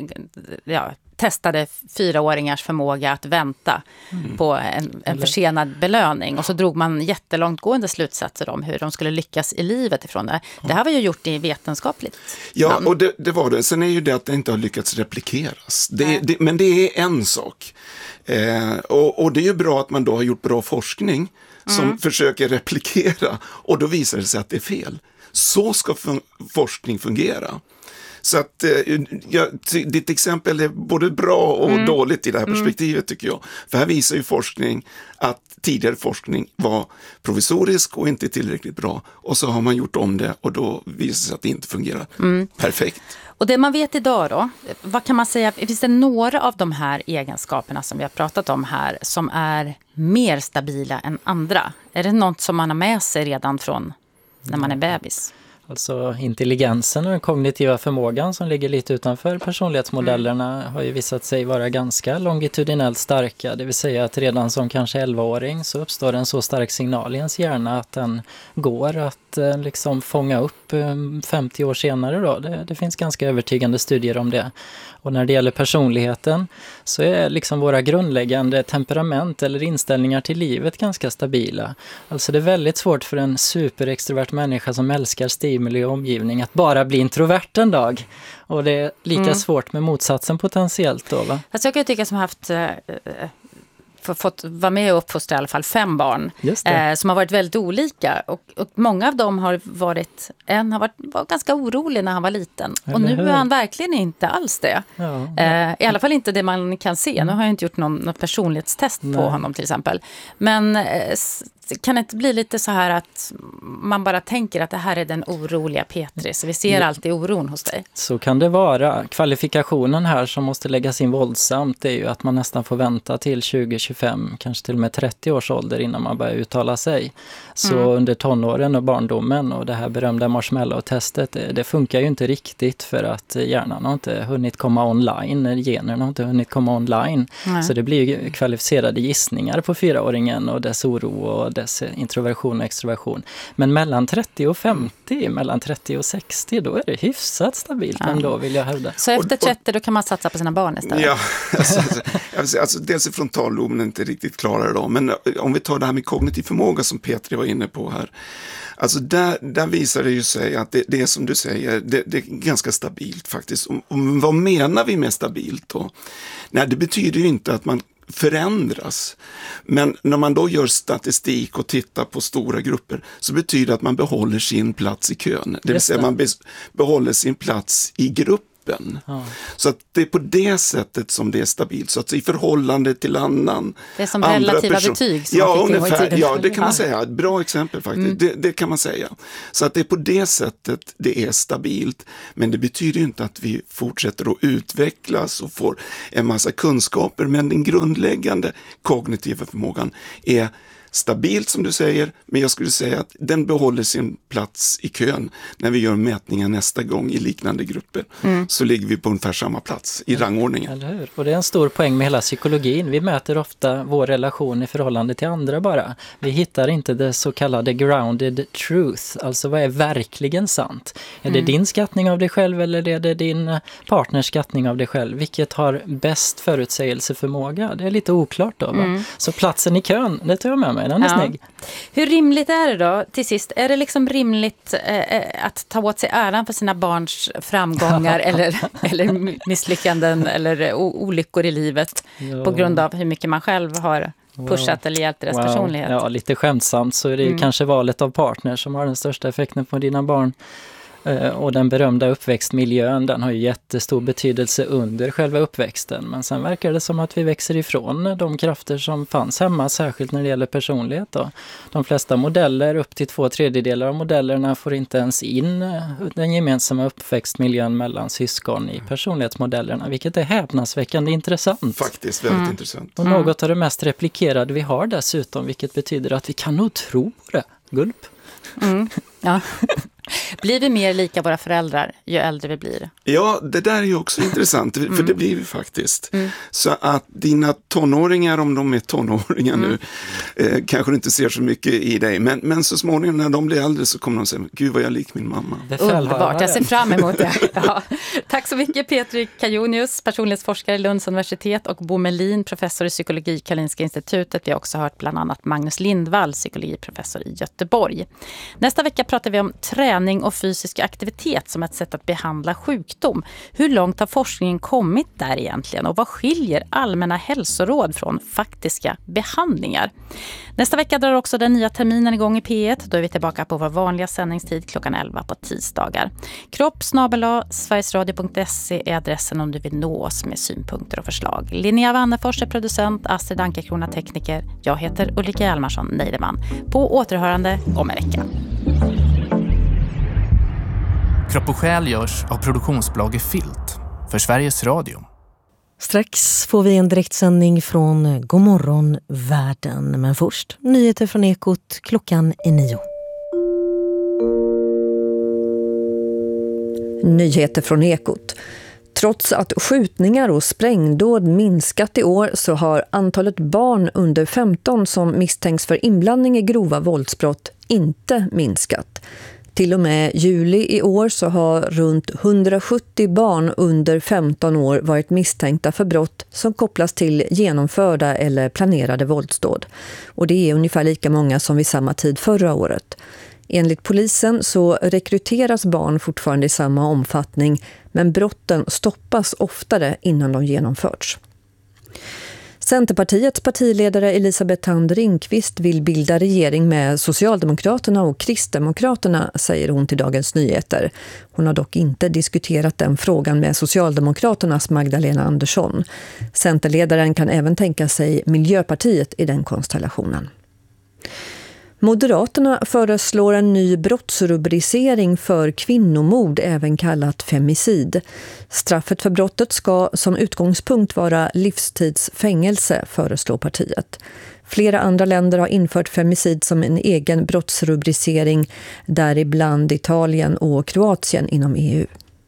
testade 4-åringars förmåga att vänta på en försenad belöning. Och så drog man jättelångtgående slutsatser om hur de skulle lyckas i livet ifrån det. Det här var ju gjort i vetenskapligt. Ja, och det var det. Sen är ju det att det inte har lyckats replikeras. Men det är en sak. Och det är ju bra att man då har gjort bra forskning som försöker replikera. Och då visar det sig att det är fel. Så ska forskning fungera. Så att ditt exempel är både bra och dåligt i det här perspektivet tycker jag. För här visar ju forskning att tidigare forskning var provisorisk och inte tillräckligt bra. Och så har man gjort om det och då visar det sig att det inte fungerar perfekt. Och det man vet idag då, vad kan man säga, finns det några av de här egenskaperna som vi har pratat om här som är mer stabila än andra? Är det något som man har med sig redan från när man är bebis? Alltså intelligensen och den kognitiva förmågan som ligger lite utanför personlighetsmodellerna har ju visat sig vara ganska longitudinellt starka. Det vill säga att redan som kanske 11-åring så uppstår en så stark signal i ens hjärna att den går att liksom fånga upp 50 år senare då. Det finns ganska övertygande studier om det. Och när det gäller personligheten så är liksom våra grundläggande temperament eller inställningar till livet ganska stabila. Alltså det är väldigt svårt för en superextrovert människa som älskar stimuli och omgivning att bara bli introvert en dag. Och det är lika svårt med motsatsen potentiellt då, va? Alltså jag kan tycka som haft fått vara med och uppfostra i alla fall 5 barn som har varit väldigt olika och många av dem har varit, var ganska orolig när han var liten och nu är han verkligen inte alls det. I alla fall inte det man kan se. Nu har jag inte gjort någon personlighetstest på honom till exempel. Men kan det inte bli lite så här att man bara tänker att det här är den oroliga Petri, så vi ser alltid oron hos dig? Så kan det vara. Kvalifikationen här som måste läggas in våldsamt är ju att man nästan får vänta till 20-25, kanske till och med 30 års ålder innan man börjar uttala sig. Så under tonåren och barndomen och det här berömda marshmallow-testet, det funkar ju inte riktigt för att hjärnan har inte hunnit komma online, generna har inte hunnit komma online. Så det blir ju kvalificerade gissningar på 4-åringen och dess oro och dess introversion och extroversion. Men mellan 30 och 50, mellan 30 och 60, då är det hyfsat stabilt ändå, vill jag hävda. Så efter 30 då kan man satsa på sina barn istället? Ja, alltså dels är frontalloben inte riktigt klara idag, men om vi tar det här med kognitiv förmåga som Petri var inne på här. Alltså där visar det ju sig att det är som du säger, det är ganska stabilt faktiskt. Och vad menar vi med stabilt då? Nej, det betyder ju inte att man förändras. Men när man då gör statistik och tittar på stora grupper så betyder det att man behåller sin plats i kön. Det vill säga man behåller sin plats i gruppen. Så att det är på det sättet som det är stabilt. Så att i förhållande till annan. Det är som relativa betyg. Som ja, det kan man säga. Ett bra exempel faktiskt. Det kan man säga. Så att det är på det sättet det är stabilt. Men det betyder ju inte att vi fortsätter att utvecklas och får en massa kunskaper. Men den grundläggande kognitiva förmågan är stabilt som du säger, men jag skulle säga att den behåller sin plats i kön. När vi gör mätningar nästa gång i liknande grupper så ligger vi på ungefär samma plats i rangordningen. Eller hur? Och det är en stor poäng med hela psykologin. Vi mäter ofta vår relation i förhållande till andra bara. Vi hittar inte det så kallade grounded truth, alltså vad är verkligen sant? Är det din skattning av dig själv eller är det din partners skattning av dig själv? Vilket har bäst förutsägelseförmåga? Det är lite oklart då, va? Så platsen i kön, det tar jag med mig. Den är snygg. Hur rimligt är det då, till sist? Är det liksom rimligt att ta åt sig äran för sina barns framgångar eller misslyckanden eller olyckor i livet på grund av hur mycket man själv har pushat eller hjälpt deras personlighet? Ja, lite skämtsamt så är det ju kanske valet av partner som har den största effekten på dina barn. Och den berömda uppväxtmiljön, den har ju jättestor betydelse under själva uppväxten. Men sen verkar det som att vi växer ifrån de krafter som fanns hemma, särskilt när det gäller personlighet då. De flesta modeller, upp till 2/3 av modellerna, får inte ens in den gemensamma uppväxtmiljön mellan syskon i personlighetsmodellerna, vilket är häpnadsväckande intressant. Faktiskt väldigt intressant. Och något av det mest replikerade vi har dessutom, vilket betyder att vi kan nog tro det. Gulp. Ja. Blir vi mer lika våra föräldrar ju äldre vi blir? Ja, det där är ju också intressant, för det blir vi faktiskt. Så att dina tonåringar, om de är tonåringar nu, kanske inte ser så mycket i dig. Men så småningom när de blir äldre så kommer de säga, gud vad jag lik min mamma. Underbart, jag ser fram emot det. Ja. Tack så mycket Petri Kajonius, personlighetsforskare i Lunds universitet, och Bo Melin, professor i psykologi, Karolinska institutet. Vi har också hört bland annat Magnus Lindvall, psykologiprofessor i Göteborg. Nästa vecka pratar vi om träning och fysisk aktivitet som ett sätt att behandla sjukdom. Hur långt har forskningen kommit där egentligen och vad skiljer allmänna hälsoråd från faktiska behandlingar? Nästa vecka drar också den nya terminen igång i P1. Då är vi tillbaka på vår vanliga sändningstid klockan 11 på tisdagar. Sverigesradio.se är adressen om du vill nå oss med synpunkter och förslag. Linnea Wannefors är producent, Astrid Ankerkrona tekniker. Jag heter Ulrika Hjalmarsson Neideman. På återhörande om en vecka. Kropp och själ görs av produktionsbolaget Filt för Sveriges Radio. Strax får vi en direktsändning från Godmorgon världen. Men först, nyheter från Ekot, klockan är 9. Nyheter från Ekot. Trots att skjutningar och sprängdåd minskat i år så har antalet barn under 15 som misstänks för inblandning i grova våldsbrott inte minskat. Till och med juli i år så har runt 170 barn under 15 år varit misstänkta för brott som kopplas till genomförda eller planerade våldsdåd. Och det är ungefär lika många som vid samma tid förra året. Enligt polisen så rekryteras barn fortfarande i samma omfattning, men brotten stoppas oftare innan de genomförts. Centerpartiets partiledare Elisabeth Thand Ringqvist vill bilda regering med Socialdemokraterna och Kristdemokraterna, säger hon till Dagens Nyheter. Hon har dock inte diskuterat den frågan med Socialdemokraternas Magdalena Andersson. Centerledaren kan även tänka sig Miljöpartiet i den konstellationen. Moderaterna föreslår en ny brottsrubricering för kvinnomord, även kallat femicid. Straffet för brottet ska som utgångspunkt vara livstidsfängelse, föreslår partiet. Flera andra länder har infört femicid som en egen brottsrubricering, däribland Italien och Kroatien inom EU.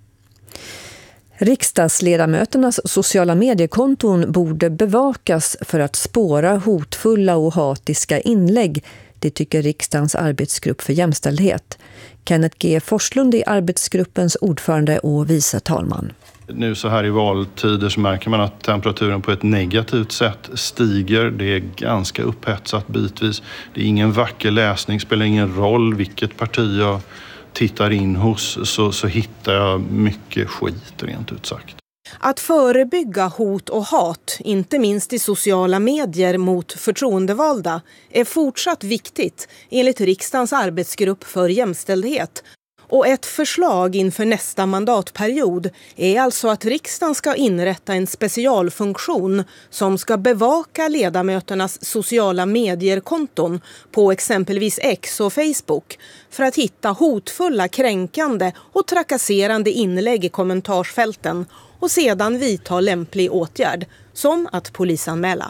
Riksdagsledamöternas sociala mediekonton borde bevakas för att spåra hotfulla och hatiska inlägg. Det tycker riksdagens arbetsgrupp för jämställdhet. Kenneth G. Forslund är arbetsgruppens ordförande och vice talman. Nu så här i valtider så märker man att temperaturen på ett negativt sätt stiger. Det är ganska upphetsat bitvis. Det är ingen vacker läsning, spelar ingen roll vilket parti jag tittar in hos så hittar jag mycket skit rent ut sagt. Att förebygga hot och hat, inte minst i sociala medier mot förtroendevalda, är fortsatt viktigt enligt riksdagens arbetsgrupp för jämställdhet. Och ett förslag inför nästa mandatperiod är alltså att riksdagen ska inrätta en specialfunktion som ska bevaka ledamöternas sociala medierkonton på exempelvis X och Facebook för att hitta hotfulla, kränkande och trakasserande inlägg i kommentarsfälten och sedan vidta lämplig åtgärd, som att polisanmäla.